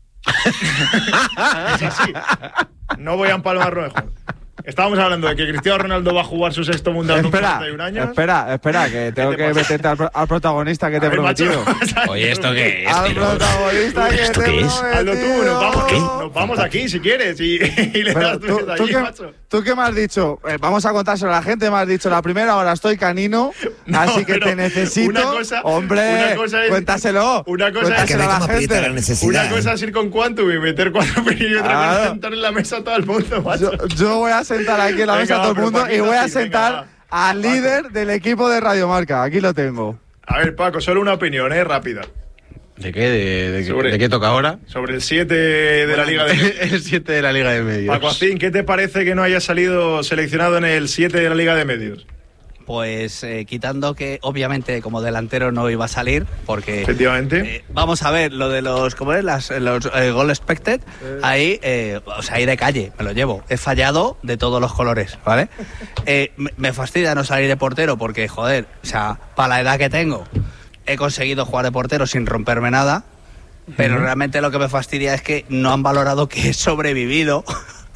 Sí, sí. No voy a empalmar mejor. Estábamos hablando de que Cristiano Ronaldo va a jugar su sexto mundial con Espera, cuarenta y un años. espera, espera, que tengo te que pasa? meterte al, pro- al protagonista que te A he ver, macho, prometido. vamos a- Oye, ¿esto qué es? Al Pero- protagonista que ¿Esto te qué he es? prometido. Hazlo tú, nos vamos, nos vamos aquí si quieres y, y le Pero das tú, tú tú allí, qué, macho. tú qué me has dicho, Eh, vamos a contárselo a la gente, me has dicho la primera hora estoy canino, No, así que pero te necesito. una cosa- hombre, una cosa es- cuéntaselo. una cosa es- cuéntaselo a la cómo aprieta la gente. necesidad. Una cosa es ir con Quantum y meter cuatro perillos y otra cosa Claro. es sentar en la mesa a todo el mundo, macho. Yo, yo voy a sentar aquí en la Venga, mesa a va, todo el pero mundo Paquito, y voy a sí, venga, sentar va. al Paco. líder del equipo de Radiomarca. Aquí lo tengo. A ver, Paco, solo una opinión, ¿eh? Rápida. ¿De qué? ¿De, de, Sobre- de qué toca ahora? Sobre el siete de la Liga de El siete de la Liga de Medios. Paco Acín, ¿qué te parece que no haya salido seleccionado en el siete de la Liga de Medios? Pues eh, quitando que obviamente como delantero no iba a salir, porque Efectivamente. eh, vamos a ver lo de los ¿cómo es? Las, los eh, goal expected, ahí eh, o sea, ahí de calle, me lo llevo. He fallado de todos los colores, ¿vale? Eh, me, me fastidia no salir de portero porque joder, o sea, para la edad que tengo he conseguido jugar de portero sin romperme nada, pero realmente lo que me fastidia es que no han valorado que he sobrevivido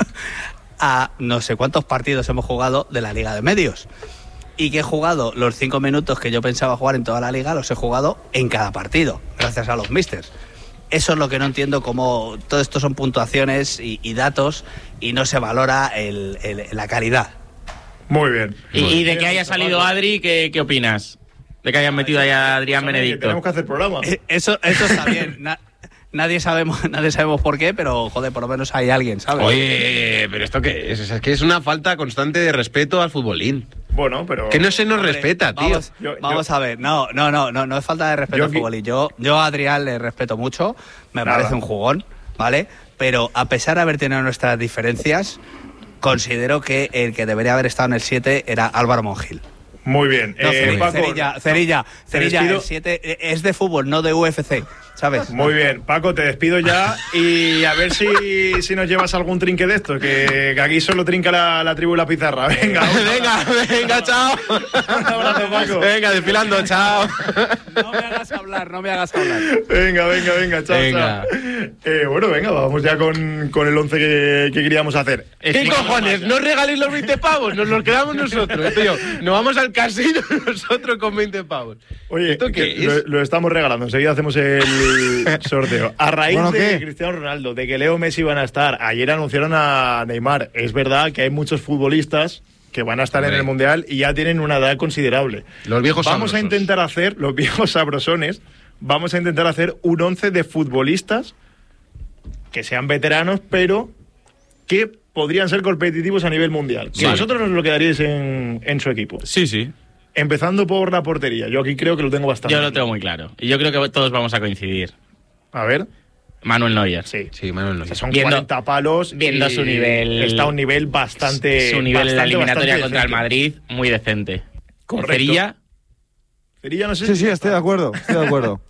a no sé cuántos partidos hemos jugado de la Liga de Medios. Y que he jugado los cinco minutos que yo pensaba jugar en toda la liga, los he jugado en cada partido, gracias a los misters. Eso es lo que no entiendo, cómo todo esto son puntuaciones y, y datos y no se valora el, el- la calidad. Muy bien. Y, Muy y de bien, que haya Paco. salido Adri, ¿qué, qué opinas? De que hayan metido ahí a Adrián Escúchame, que Benedicto. Tenemos que hacer programa. Eh, Eso, eso está bien. Na- nadie sabemos, nadie sabemos por qué, pero joder, por lo menos hay alguien, ¿sabes? Oye, pero ¿esto qué es? O sea, es que es una falta constante de respeto al futbolín. Bueno, pero... Que no se nos Hombre, respeta, tío. Vamos, Yo- vamos yo- a ver, no, no, no, no, no es falta de respeto Yo al aquí- fútbol. Y yo, yo a Adrián le respeto mucho, me Nada. parece un jugón, ¿vale? Pero a pesar de haber tenido nuestras diferencias, considero que el que debería haber estado en el siete era Álvaro Monjil. Muy bien. No, Eh, Ceri- Paco, Cerilla, Cerilla, te Cerilla, despido. el siete es de fútbol, no de U F C, ¿sabes? Muy bien, Paco, te despido ya y a ver si, si nos llevas algún trinque de esto, que, que aquí solo trinca la, la tribu y la pizarra. Venga, un venga, venga, chao. abrazo, Paco. Venga, desfilando, chao. No me hagas hablar, no me hagas hablar. Venga, venga, venga, chao, Venga. chao. Eh, bueno, venga, vamos ya con, con el once que, que queríamos hacer. ¿Qué Explícanos cojones? más. No regaléis los veinte pavos, nos los quedamos nosotros, tío. Nos vamos al casino nosotros con veinte pavos. Oye, ¿Esto qué que es? Lo, lo estamos regalando, enseguida hacemos el sorteo. A raíz Bueno, de ¿qué? Cristiano Ronaldo, de que Leo Messi van a estar, ayer anunciaron a Neymar. Es verdad que hay muchos futbolistas que van a estar Hombre. en el Mundial y ya tienen una edad considerable. Los viejos Vamos a sabrosos. intentar hacer, los viejos sabrosones, vamos a intentar hacer un once de futbolistas que sean veteranos, pero que podrían ser competitivos a nivel mundial. Que Vale. vosotros nos lo quedaríais en, en su equipo. Sí, sí. Empezando por la portería. Yo aquí creo que lo tengo bastante. Yo lo tengo muy claro. Y yo creo que todos vamos a coincidir. A ver. Manuel Neuer. Sí. Sí, Manuel O Neuer. sea, son Viendo- cuarenta palos. viendo y su nivel- Está a un nivel bastante. Su nivel en la bastante, eliminatoria bastante contra el decente. Madrid, muy decente. Correcto. Cerilla, Cerilla, no sé Sí, si sí, está. estoy de acuerdo, estoy de acuerdo.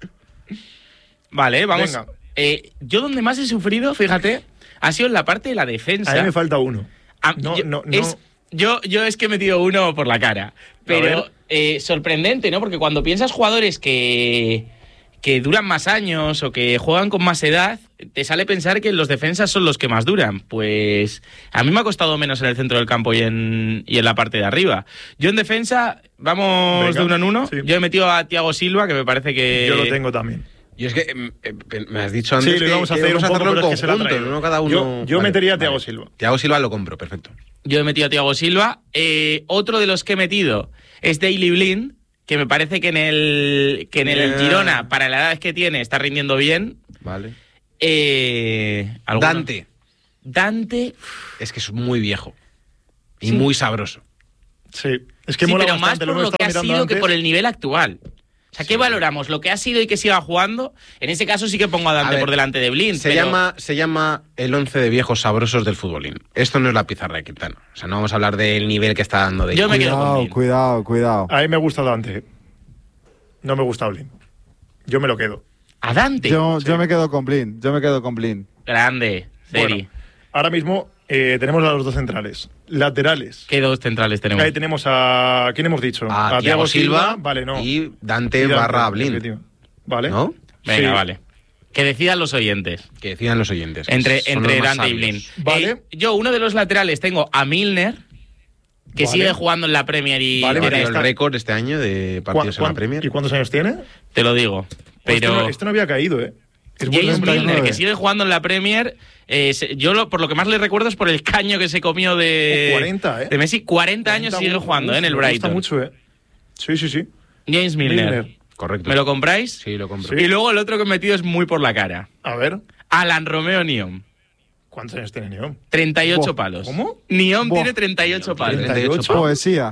vale, vamos. Venga. Eh, yo donde más he sufrido, fíjate, ha sido en la parte de la A defensa. mí me falta uno. Ah, No, yo, no, no. es- yo, yo es que he metido uno por la cara. ver. Pero eh, sorprendente, ¿no? Porque cuando piensas jugadores que, que duran más años o que juegan con más edad, te sale pensar que los defensas son los que más duran. Pues a mí me ha costado menos en el centro del campo y en, y en la parte de arriba. Yo en defensa, vamos Venga, de uno en uno. Sí. Yo he metido a Thiago Silva, que me parece que... Yo lo tengo también. Y es que eh, me has dicho antes sí, que vamos a hacer un poco, hacerlo en es que conjunto, no cada uno. Yo, yo vale, metería a Thiago vale. Silva. Thiago Silva lo compro, perfecto. Yo he metido a Thiago Silva. Eh, otro de los que he metido es Daley Blind, que me parece que en el que en el yeah. Girona, para la edad que tiene, está rindiendo bien. Vale. Eh, Dante. Dante. Es que es muy viejo. Y sí. muy sabroso. Sí. Es que sí, mola pero bastante, más por lo, lo que ha sido antes. que por el nivel actual. O sea, ¿qué sí. valoramos? ¿Lo que ha sido y que siga jugando? En ese caso sí que pongo a Dante a ver, por delante de Blind. Se, pero... llama, se llama el once de viejos sabrosos del futbolín. Esto no es la pizarra de Quintana. O sea, no vamos a hablar del nivel que está dando de Yo me quedo con Cuidado, Blind. cuidado, cuidado. A mí me gusta Dante. No me gusta Blind. Yo me lo quedo. ¿A Dante? Yo, sí. yo me quedo con Blind. Yo me quedo con Blind. Grande, Ceri. Bueno, ahora mismo eh, tenemos a los dos centrales. Laterales. ¿Qué dos centrales tenemos? Ahí tenemos a... ¿Quién hemos dicho? A, a Thiago Silva, Silva. Vale, no. Y Dante, y Dante barra Blind. Vale. ¿No? Venga, sí. vale. Que decidan los oyentes. Que decidan los oyentes. Entre, entre Dante y Blind. Vale. Eh, yo, uno de los laterales, tengo a Milner, que vale. sigue jugando en la Premier y... Vale, tiene pero esta... el récord este año de partidos en la Premier. ¿Y cuántos años tiene? Te lo digo. Pero... Este no, este no había caído, ¿eh? Es James Milner, que sigue jugando en la Premier, eh, yo lo, por lo que más le recuerdo es por el caño que se comió de, cuarenta, ¿eh? de Messi. cuarenta, cuarenta años sigue jugando, ¿eh? En el Brighton. Me gusta mucho, ¿eh? Sí, sí, sí. James Milner. Milner. Correcto. ¿Me lo compráis? Sí, lo compro. Sí. Y luego el otro que he metido es muy por la cara. A ver. Alan Romeo Niom. ¿Cuántos años tiene Niom? treinta y ocho Buah. palos. ¿Cómo? Niom Buah. tiene treinta y ocho palos. treinta y ocho. Poesía.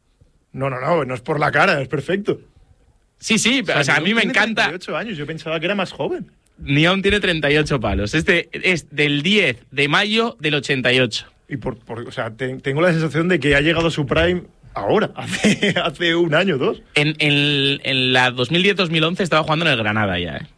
No, no, no, no es por la cara, es perfecto. Sí, sí, pero o sea, a mí me tiene encanta. treinta y ocho años, yo pensaba que era más joven. Niom tiene treinta y ocho palos. Este es del diez de mayo del ochenta y ocho. Y por, por o sea, te, tengo la sensación de que ha llegado a su prime ahora, hace, hace un año, dos. En, en, en la dos mil diez dos mil once estaba jugando en el Granada ya, ¿eh?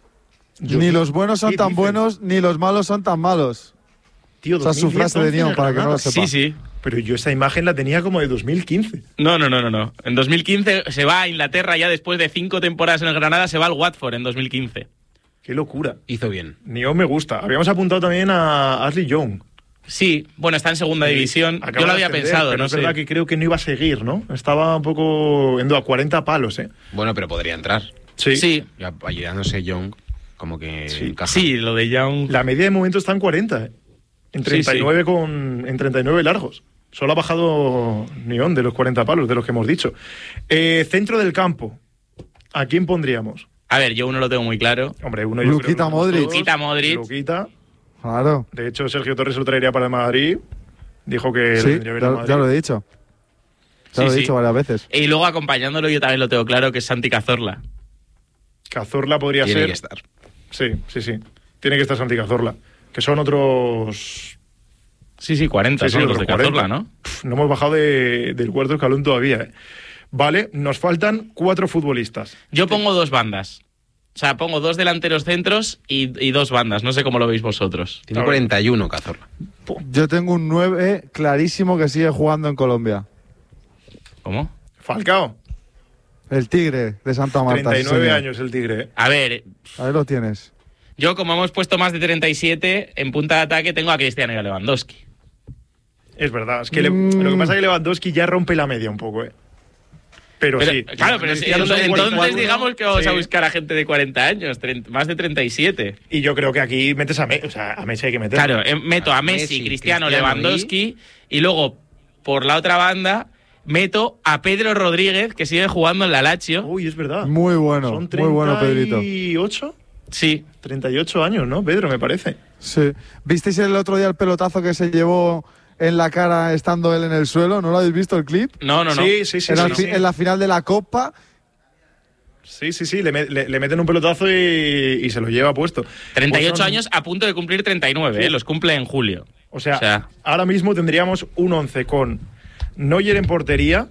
Yo, ni los buenos son tan dicen? buenos, ni los malos son tan malos. Tío, esa es su frase de Niom, para que no lo sepa. Sí, sí. Pero yo esa imagen la tenía como de dos mil quince. No, no, no, no, no. En dos mil quince se va a Inglaterra ya después de cinco temporadas en el Granada, se va al Watford en dos mil quince. Qué locura. Hizo bien. Niom me gusta. Habíamos apuntado también a Ashley Young. Sí, bueno, está en segunda Sí, división. acaba Yo lo de había ascender, pensado, pero no es sé. verdad que creo que no iba a seguir, ¿no? Estaba un poco yendo a cuarenta palos, ¿eh? Bueno, pero podría entrar. Sí. Sí, Ya, ayudándose Young, como que Sí. encaja. sí, lo de Young. La media de momento está en cuarenta, ¿eh? En treinta y nueve, Sí, sí. Con, en treinta y nueve largos. Solo ha bajado Niom de los cuarenta palos, de los que hemos dicho. Eh, centro del campo. ¿A quién pondríamos? A ver, yo uno lo tengo muy claro. Hombre, uno yo Luquita creo que Modric. todos. Luquita Modric. Luquita. Claro. De hecho, Sergio Torres lo traería para el Madrid. Dijo que lo Sí, tendría que ver al ya, Madrid. ya lo he dicho. Ya Sí, lo he sí. dicho varias veces. Y luego acompañándolo yo también lo tengo claro, que es Santi Cazorla. Cazorla podría Tiene ser. que estar. Sí, sí, sí. Tiene que estar Santi Cazorla. Que son otros. Sí, sí, cuarenta Sí, sí, son los de otros Cazorla, cuarenta. ¿no? Pff, no hemos bajado de- del cuarto escalón todavía, ¿eh? Vale, nos faltan cuatro futbolistas. Yo pongo dos bandas. O sea, pongo dos delanteros centros y, y dos bandas. No sé cómo lo veis vosotros. Tiene A ver. cuarenta y uno, Cazorla. Yo tengo un nueve clarísimo que sigue jugando en Colombia. ¿Cómo? Falcao. El Tigre de Santa Marta. treinta y nueve sí, señor. años el Tigre, ¿eh? A ver, Ahí lo tienes. yo como hemos puesto más de treinta y siete, en punta de ataque tengo a Cristiano y a Lewandowski. Es verdad. Es que le- Mm. lo que pasa es que Lewandowski ya rompe la media un poco, ¿eh? Pero, Pero, sí. claro, pero si- Cristiano entonces, son cuarenta y cuatro. digamos que vamos Sí. a buscar a gente de cuarenta años, treinta más de treinta y siete. Y yo creo que aquí metes a Messi. O sea, a Messi hay que meter. Claro, eh, meto a A Messi, Messi, Cristiano, Cristiano Lewandowski y... luego, por la otra banda, meto a Pedro Rodríguez, que sigue jugando en la Lazio. Uy, es verdad. Muy bueno, Son muy bueno, Pedrito. treinta y ocho. Sí. treinta y ocho años, ¿no, Pedro? Me parece. Sí. ¿Visteis el otro día el pelotazo que se llevó en la cara estando él en el suelo? ¿No lo habéis visto el clip? No, no, no. Sí, sí, sí. en, sí, la, sí. fi- en la final de la Copa. Sí, sí, sí. Le, me- le- le meten un pelotazo y, y se lo lleva puesto. treinta y ocho Pues son- años a punto de cumplir treinta y nueve, Sí. ¿eh? Los cumple en julio. O sea, O sea- ahora mismo tendríamos un once con Neuer en portería,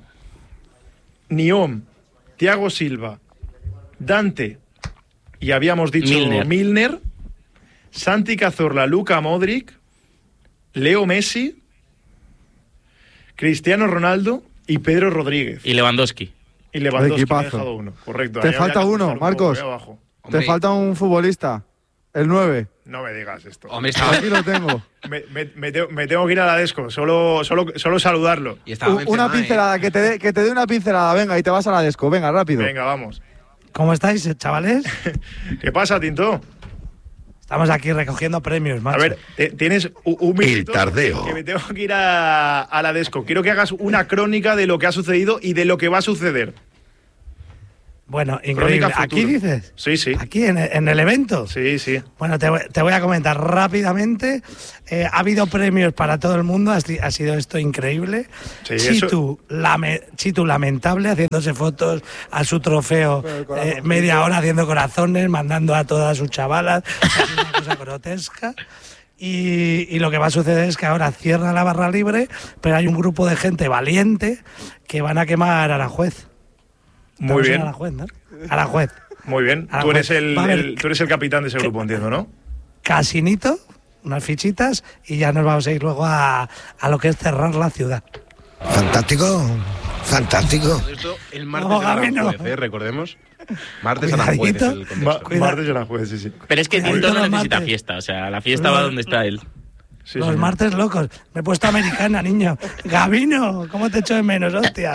Niom, Thiago Silva, Dante y habíamos dicho Milner. Milner, Santi Cazorla, Luka Modric, Leo Messi, Cristiano Ronaldo y Pedro Rodríguez. Y Lewandowski. Y Lewandowski me ha Equipazo. dejado uno, correcto. Te Ahí falta habría que uno, buscar un Marcos. poco, ahí abajo. Hombre. Te falta un futbolista. El nueve. No me digas esto. Hombre, estaba, Aquí lo tengo. Me, me- me tengo, me tengo que ir a la Desco, solo, solo, solo saludarlo. y estaba U- Benzema, una ¿eh? pincelada, que te dé que te dé una pincelada, venga, y te vas a la Desco, venga, rápido. Venga, vamos. ¿Cómo estáis, chavales? ¿Qué pasa, Tinto? Estamos aquí recogiendo premios, macho. A ver, te- tienes un, un minutito tardeo. que me tengo que ir a, a la Desco. Quiero que hagas una crónica de lo que ha sucedido y de lo que va a suceder. Bueno, increíble. Crónica ¿Aquí futuro. dices? Sí, sí. ¿Aquí en, en el evento? Sí, sí. Bueno, te, voy- te voy a comentar rápidamente. Eh, ha habido premios para todo el mundo, ha, si- ha sido esto increíble. Sí, Chitu, lame- Chitu lamentable, haciéndose fotos a su trofeo, eh, media hora haciendo corazones, mandando a todas sus chavalas. Es una cosa grotesca. Y, y lo que va a suceder es que ahora cierra la barra libre, pero hay un grupo de gente valiente que van a quemar a Aranjuez. Muy Estamos en bien. Aranjuez, ¿no? Aranjuez. Muy bien. Ahora, Tú eres, pues, el, va a haber- el- tú eres el capitán de ese grupo, entiendo, ¿no? Casinito, unas fichitas y ya nos vamos a ir luego a, a lo que es cerrar la ciudad. Fantástico, fantástico. Todo esto el martes No, en Gaby, no. Aranjuez, ¿eh? Recordemos. Martes en Aranjuez es Cuidadito. el contexto. Ma- Cuida- martes en la juez, sí, sí. Pero es que Cuidadito Tinto no los necesita martes. fiesta, o sea, la fiesta va donde está él. Sí, Los señor. martes locos. Me he puesto americana, niño. Gabino, ¿cómo te echo de menos, hostia?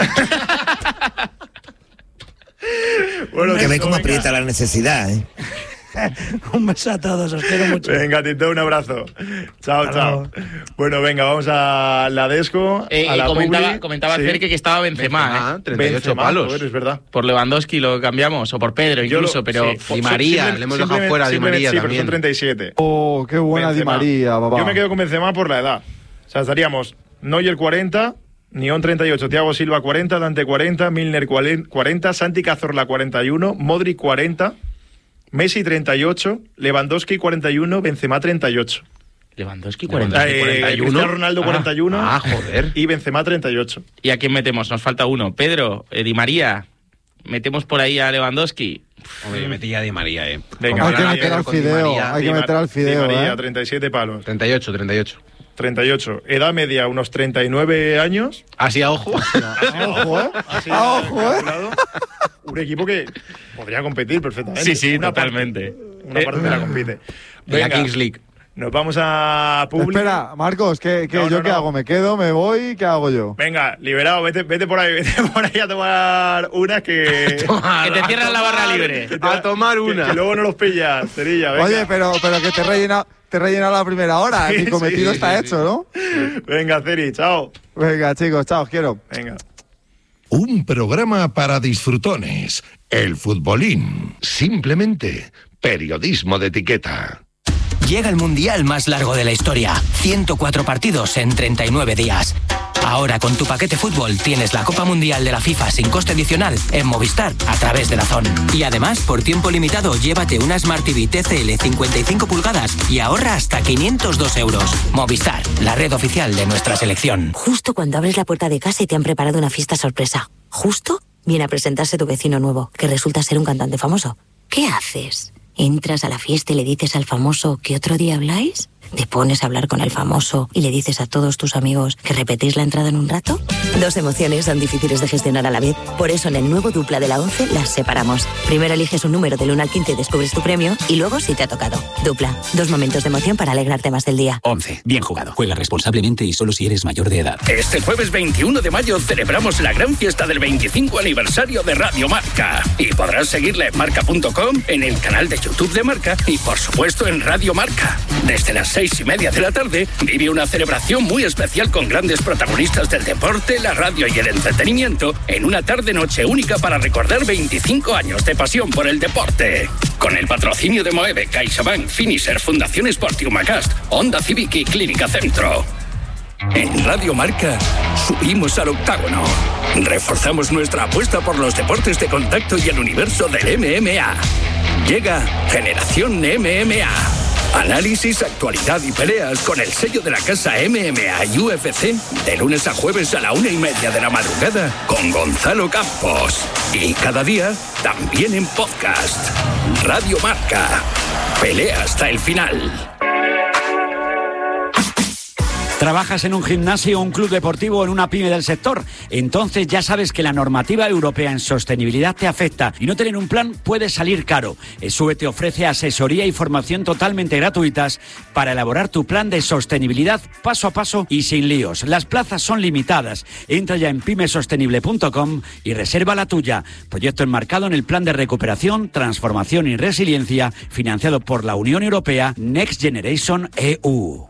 Bueno, Que ve Tinto, cómo venga. aprieta la necesidad, ¿eh? Un beso a todos, os quiero mucho. Venga, Tinto, un abrazo. Chao, Hasta chao. luego. Bueno, venga, vamos a la Desco. Eh, a y la comentaba, Publi. comentaba Sí. Cerque que estaba Benzema, Benzema, ¿eh? treinta y ocho Benzema, palos. joder, es verdad. Por Lewandowski lo cambiamos, o por Pedro Yo incluso, lo- pero... sí. Di María, Simple- le hemos dejado simplemente- fuera a Di simplemente María sí, pero también. son treinta y siete. Oh, qué buena Benzema. Di María, papá. Yo me quedo con Benzema por la edad. O sea, estaríamos Neuer cuarenta, Nión treinta y ocho, Thiago Silva cuarenta, Dante cuarenta, Milner cuarenta, Santi Cazorla cuarenta y uno, Modric cuarenta, Messi treinta y ocho, Lewandowski cuarenta y uno, Benzema treinta y ocho. Lewandowski Eh, cuarenta y uno. Cristiano Ronaldo Ah. cuarenta y uno Ah, joder. y Benzema treinta y ocho. ¿Y a quién metemos? Nos falta uno. Pedro, eh, Di María. Metemos por ahí a Lewandowski. Hombre, yo metí ya a Di María, eh. Venga, Como hay que van a meter quedar al con Di fideo, María. hay que Di Mar- meter al fideo, Di María, ¿eh? treinta y siete palos. treinta y ocho, treinta y ocho. treinta y ocho. Edad media, unos treinta y nueve años. Así a ojo. Ojo, ¿eh? Así Ah, ya ojo, ¿eh? calculado. Un equipo que podría competir perfectamente. Sí, sí, Una totalmente. parte- una parte de la compite. En la Venga, Kings League. nos vamos a Publi. Espera, Marcos, ¿qué, qué- No, ¿yo no, qué no. hago? ¿Me quedo? ¿Me voy? ¿Qué hago yo? Venga, liberado, vete, vete por ahí, vete por ahí a tomar una que. Que te cierran la barra libre. que te- A tomar que- una. Que, luego no los pillas, Cerilla, venga. Oye, pero, pero que te he rellenado te he rellenado la primera hora. Sí, Mi cometido sí, está sí, hecho, ¿no? Venga, Ceri, chao. Venga, chicos, chao, os quiero. Venga. Un programa para disfrutones. El futbolín. Simplemente periodismo de etiqueta. Llega el mundial más largo de la historia. ciento cuatro partidos en treinta y nueve días. Ahora con tu paquete fútbol tienes la Copa Mundial de la FIFA sin coste adicional en Movistar a través de DAZN. Y además, por tiempo limitado, llévate una Smart T V T C L cincuenta y cinco pulgadas y ahorra hasta quinientos dos euros. Movistar, la red oficial de nuestra selección. Justo cuando abres la puerta de casa y te han preparado una fiesta sorpresa. Justo viene a presentarse tu vecino nuevo, que resulta ser un cantante famoso. ¿Qué haces? ¿Entras a la fiesta y le dices al famoso que otro día habláis? ¿Te pones a hablar con el famoso y le dices a todos tus amigos que repetís la entrada en un rato? Dos emociones son difíciles de gestionar a la vez. Por eso en el nuevo Dupla de la once las separamos. Primero eliges un número del uno al quince y descubres tu premio y luego si te ha tocado. Dupla, dos momentos de emoción para alegrarte más del día. once. Bien jugado. Juega responsablemente y solo si eres mayor de edad. Este jueves veintiuno de mayo celebramos la gran fiesta del veinticinco aniversario de Radio Marca. Y podrás seguirla en marca punto com, en el canal de YouTube de Marca y por supuesto en Radio Marca. Desde las seis y media de la tarde vive una celebración muy especial con grandes protagonistas del deporte, la radio y el entretenimiento en una tarde-noche única para recordar veinticinco años de pasión por el deporte. Con el patrocinio de Moeve, CaixaBank, Finisher, Fundación Sport y Humacast, Honda Civic y Clínica Centro. En Radio Marca subimos al octágono. Reforzamos nuestra apuesta por los deportes de contacto y el universo del M M A. Llega Generación M M A. Análisis, actualidad y peleas con el sello de la casa M M A y U F C de lunes a jueves a la una y media de la madrugada con Gonzalo Campos. Y cada día también en podcast. Radio Marca. Pelea hasta el final. ¿Trabajas en un gimnasio, un club deportivo o en una pyme del sector? Entonces ya sabes que la normativa europea en sostenibilidad te afecta y no tener un plan puede salir caro. ESUE te ofrece asesoría y formación totalmente gratuitas para elaborar tu plan de sostenibilidad paso a paso y sin líos. Las plazas son limitadas. Entra ya en pymesostenible punto com y reserva la tuya. Proyecto enmarcado en el Plan de Recuperación, Transformación y Resiliencia financiado por la Unión Europea Next Generation E U.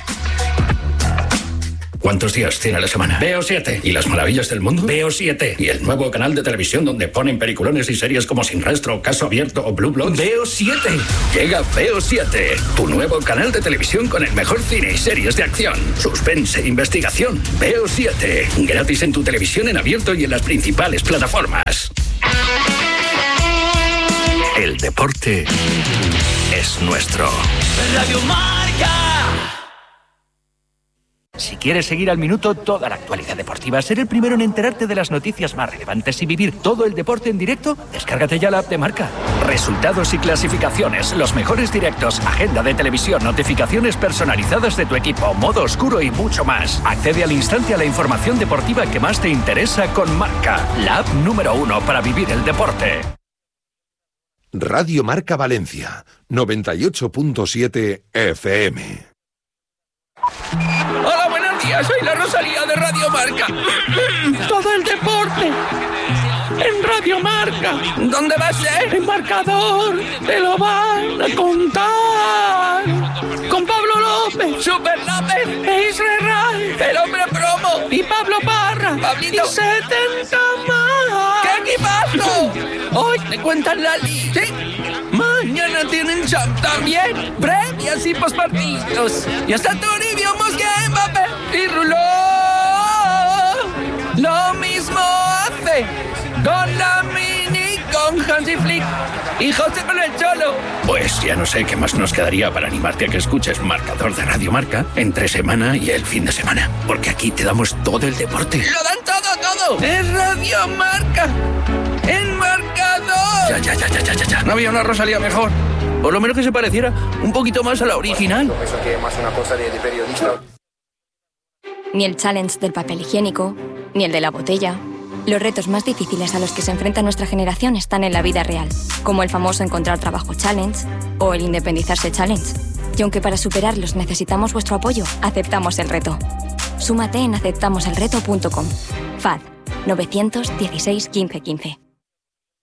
¿Cuántos días tiene la semana? Veo siete. ¿Y las maravillas del mundo? Veo siete. ¿Y el nuevo canal de televisión donde ponen peliculones y series como Sin Rastro, Caso Abierto o Blue Bloods? Veo siete. Llega Veo siete, tu nuevo canal de televisión con el mejor cine y series de acción, suspense e investigación. Veo siete. Gratis en tu televisión en abierto y en las principales plataformas. El deporte es nuestro. Radio Marca. Si quieres seguir al minuto toda la actualidad deportiva, ser el primero en enterarte de las noticias más relevantes y vivir todo el deporte en directo, descárgate ya la app de Marca. Resultados y clasificaciones, los mejores directos, agenda de televisión, notificaciones personalizadas de tu equipo, modo oscuro y mucho más. Accede al instante a la información deportiva que más te interesa con Marca, la app número uno para vivir el deporte. Radio Marca Valencia, noventa y ocho punto siete F M. Hola, buenos días, soy la Rosalía de Radio Marca. Todo el deporte en Radio Marca. ¿Dónde va a ser? El marcador te lo van a contar. Con Pablo López, Super López, e Israel Ray, el hombre promo, y Pablo Parra, Pablito, y setenta más. ¡Qué equipazo! Hoy te cuentan la liga. ¿Sí? Mañana tienen champ también, previas y postpartidos. Y hasta Toribio, Mosquera, Mbappé y Ruló. Lo mismo hace con la Mini, con Hansi Flick y José con el Cholo. Pues ya no sé qué más nos quedaría para animarte a que escuches Marcador de Radio Marca entre semana y el fin de semana. Porque aquí te damos todo el deporte. ¡Lo dan todo, todo! ¡Es Radio Marca! ¡En marcador! Ya, ya, ya, ya, ya, ya, ya. No había una Rosalía mejor. Por lo menos que se pareciera un poquito más a la original. Eso que más una cosa de, de periodista. Ni el challenge del papel higiénico, ni el de la botella. Los retos más difíciles a los que se enfrenta nuestra generación están en la vida real, como el famoso encontrar trabajo challenge o el independizarse challenge. Y aunque para superarlos necesitamos vuestro apoyo, aceptamos el reto. Súmate en aceptamoselreto punto com. F A D novecientos dieciséis quince quince.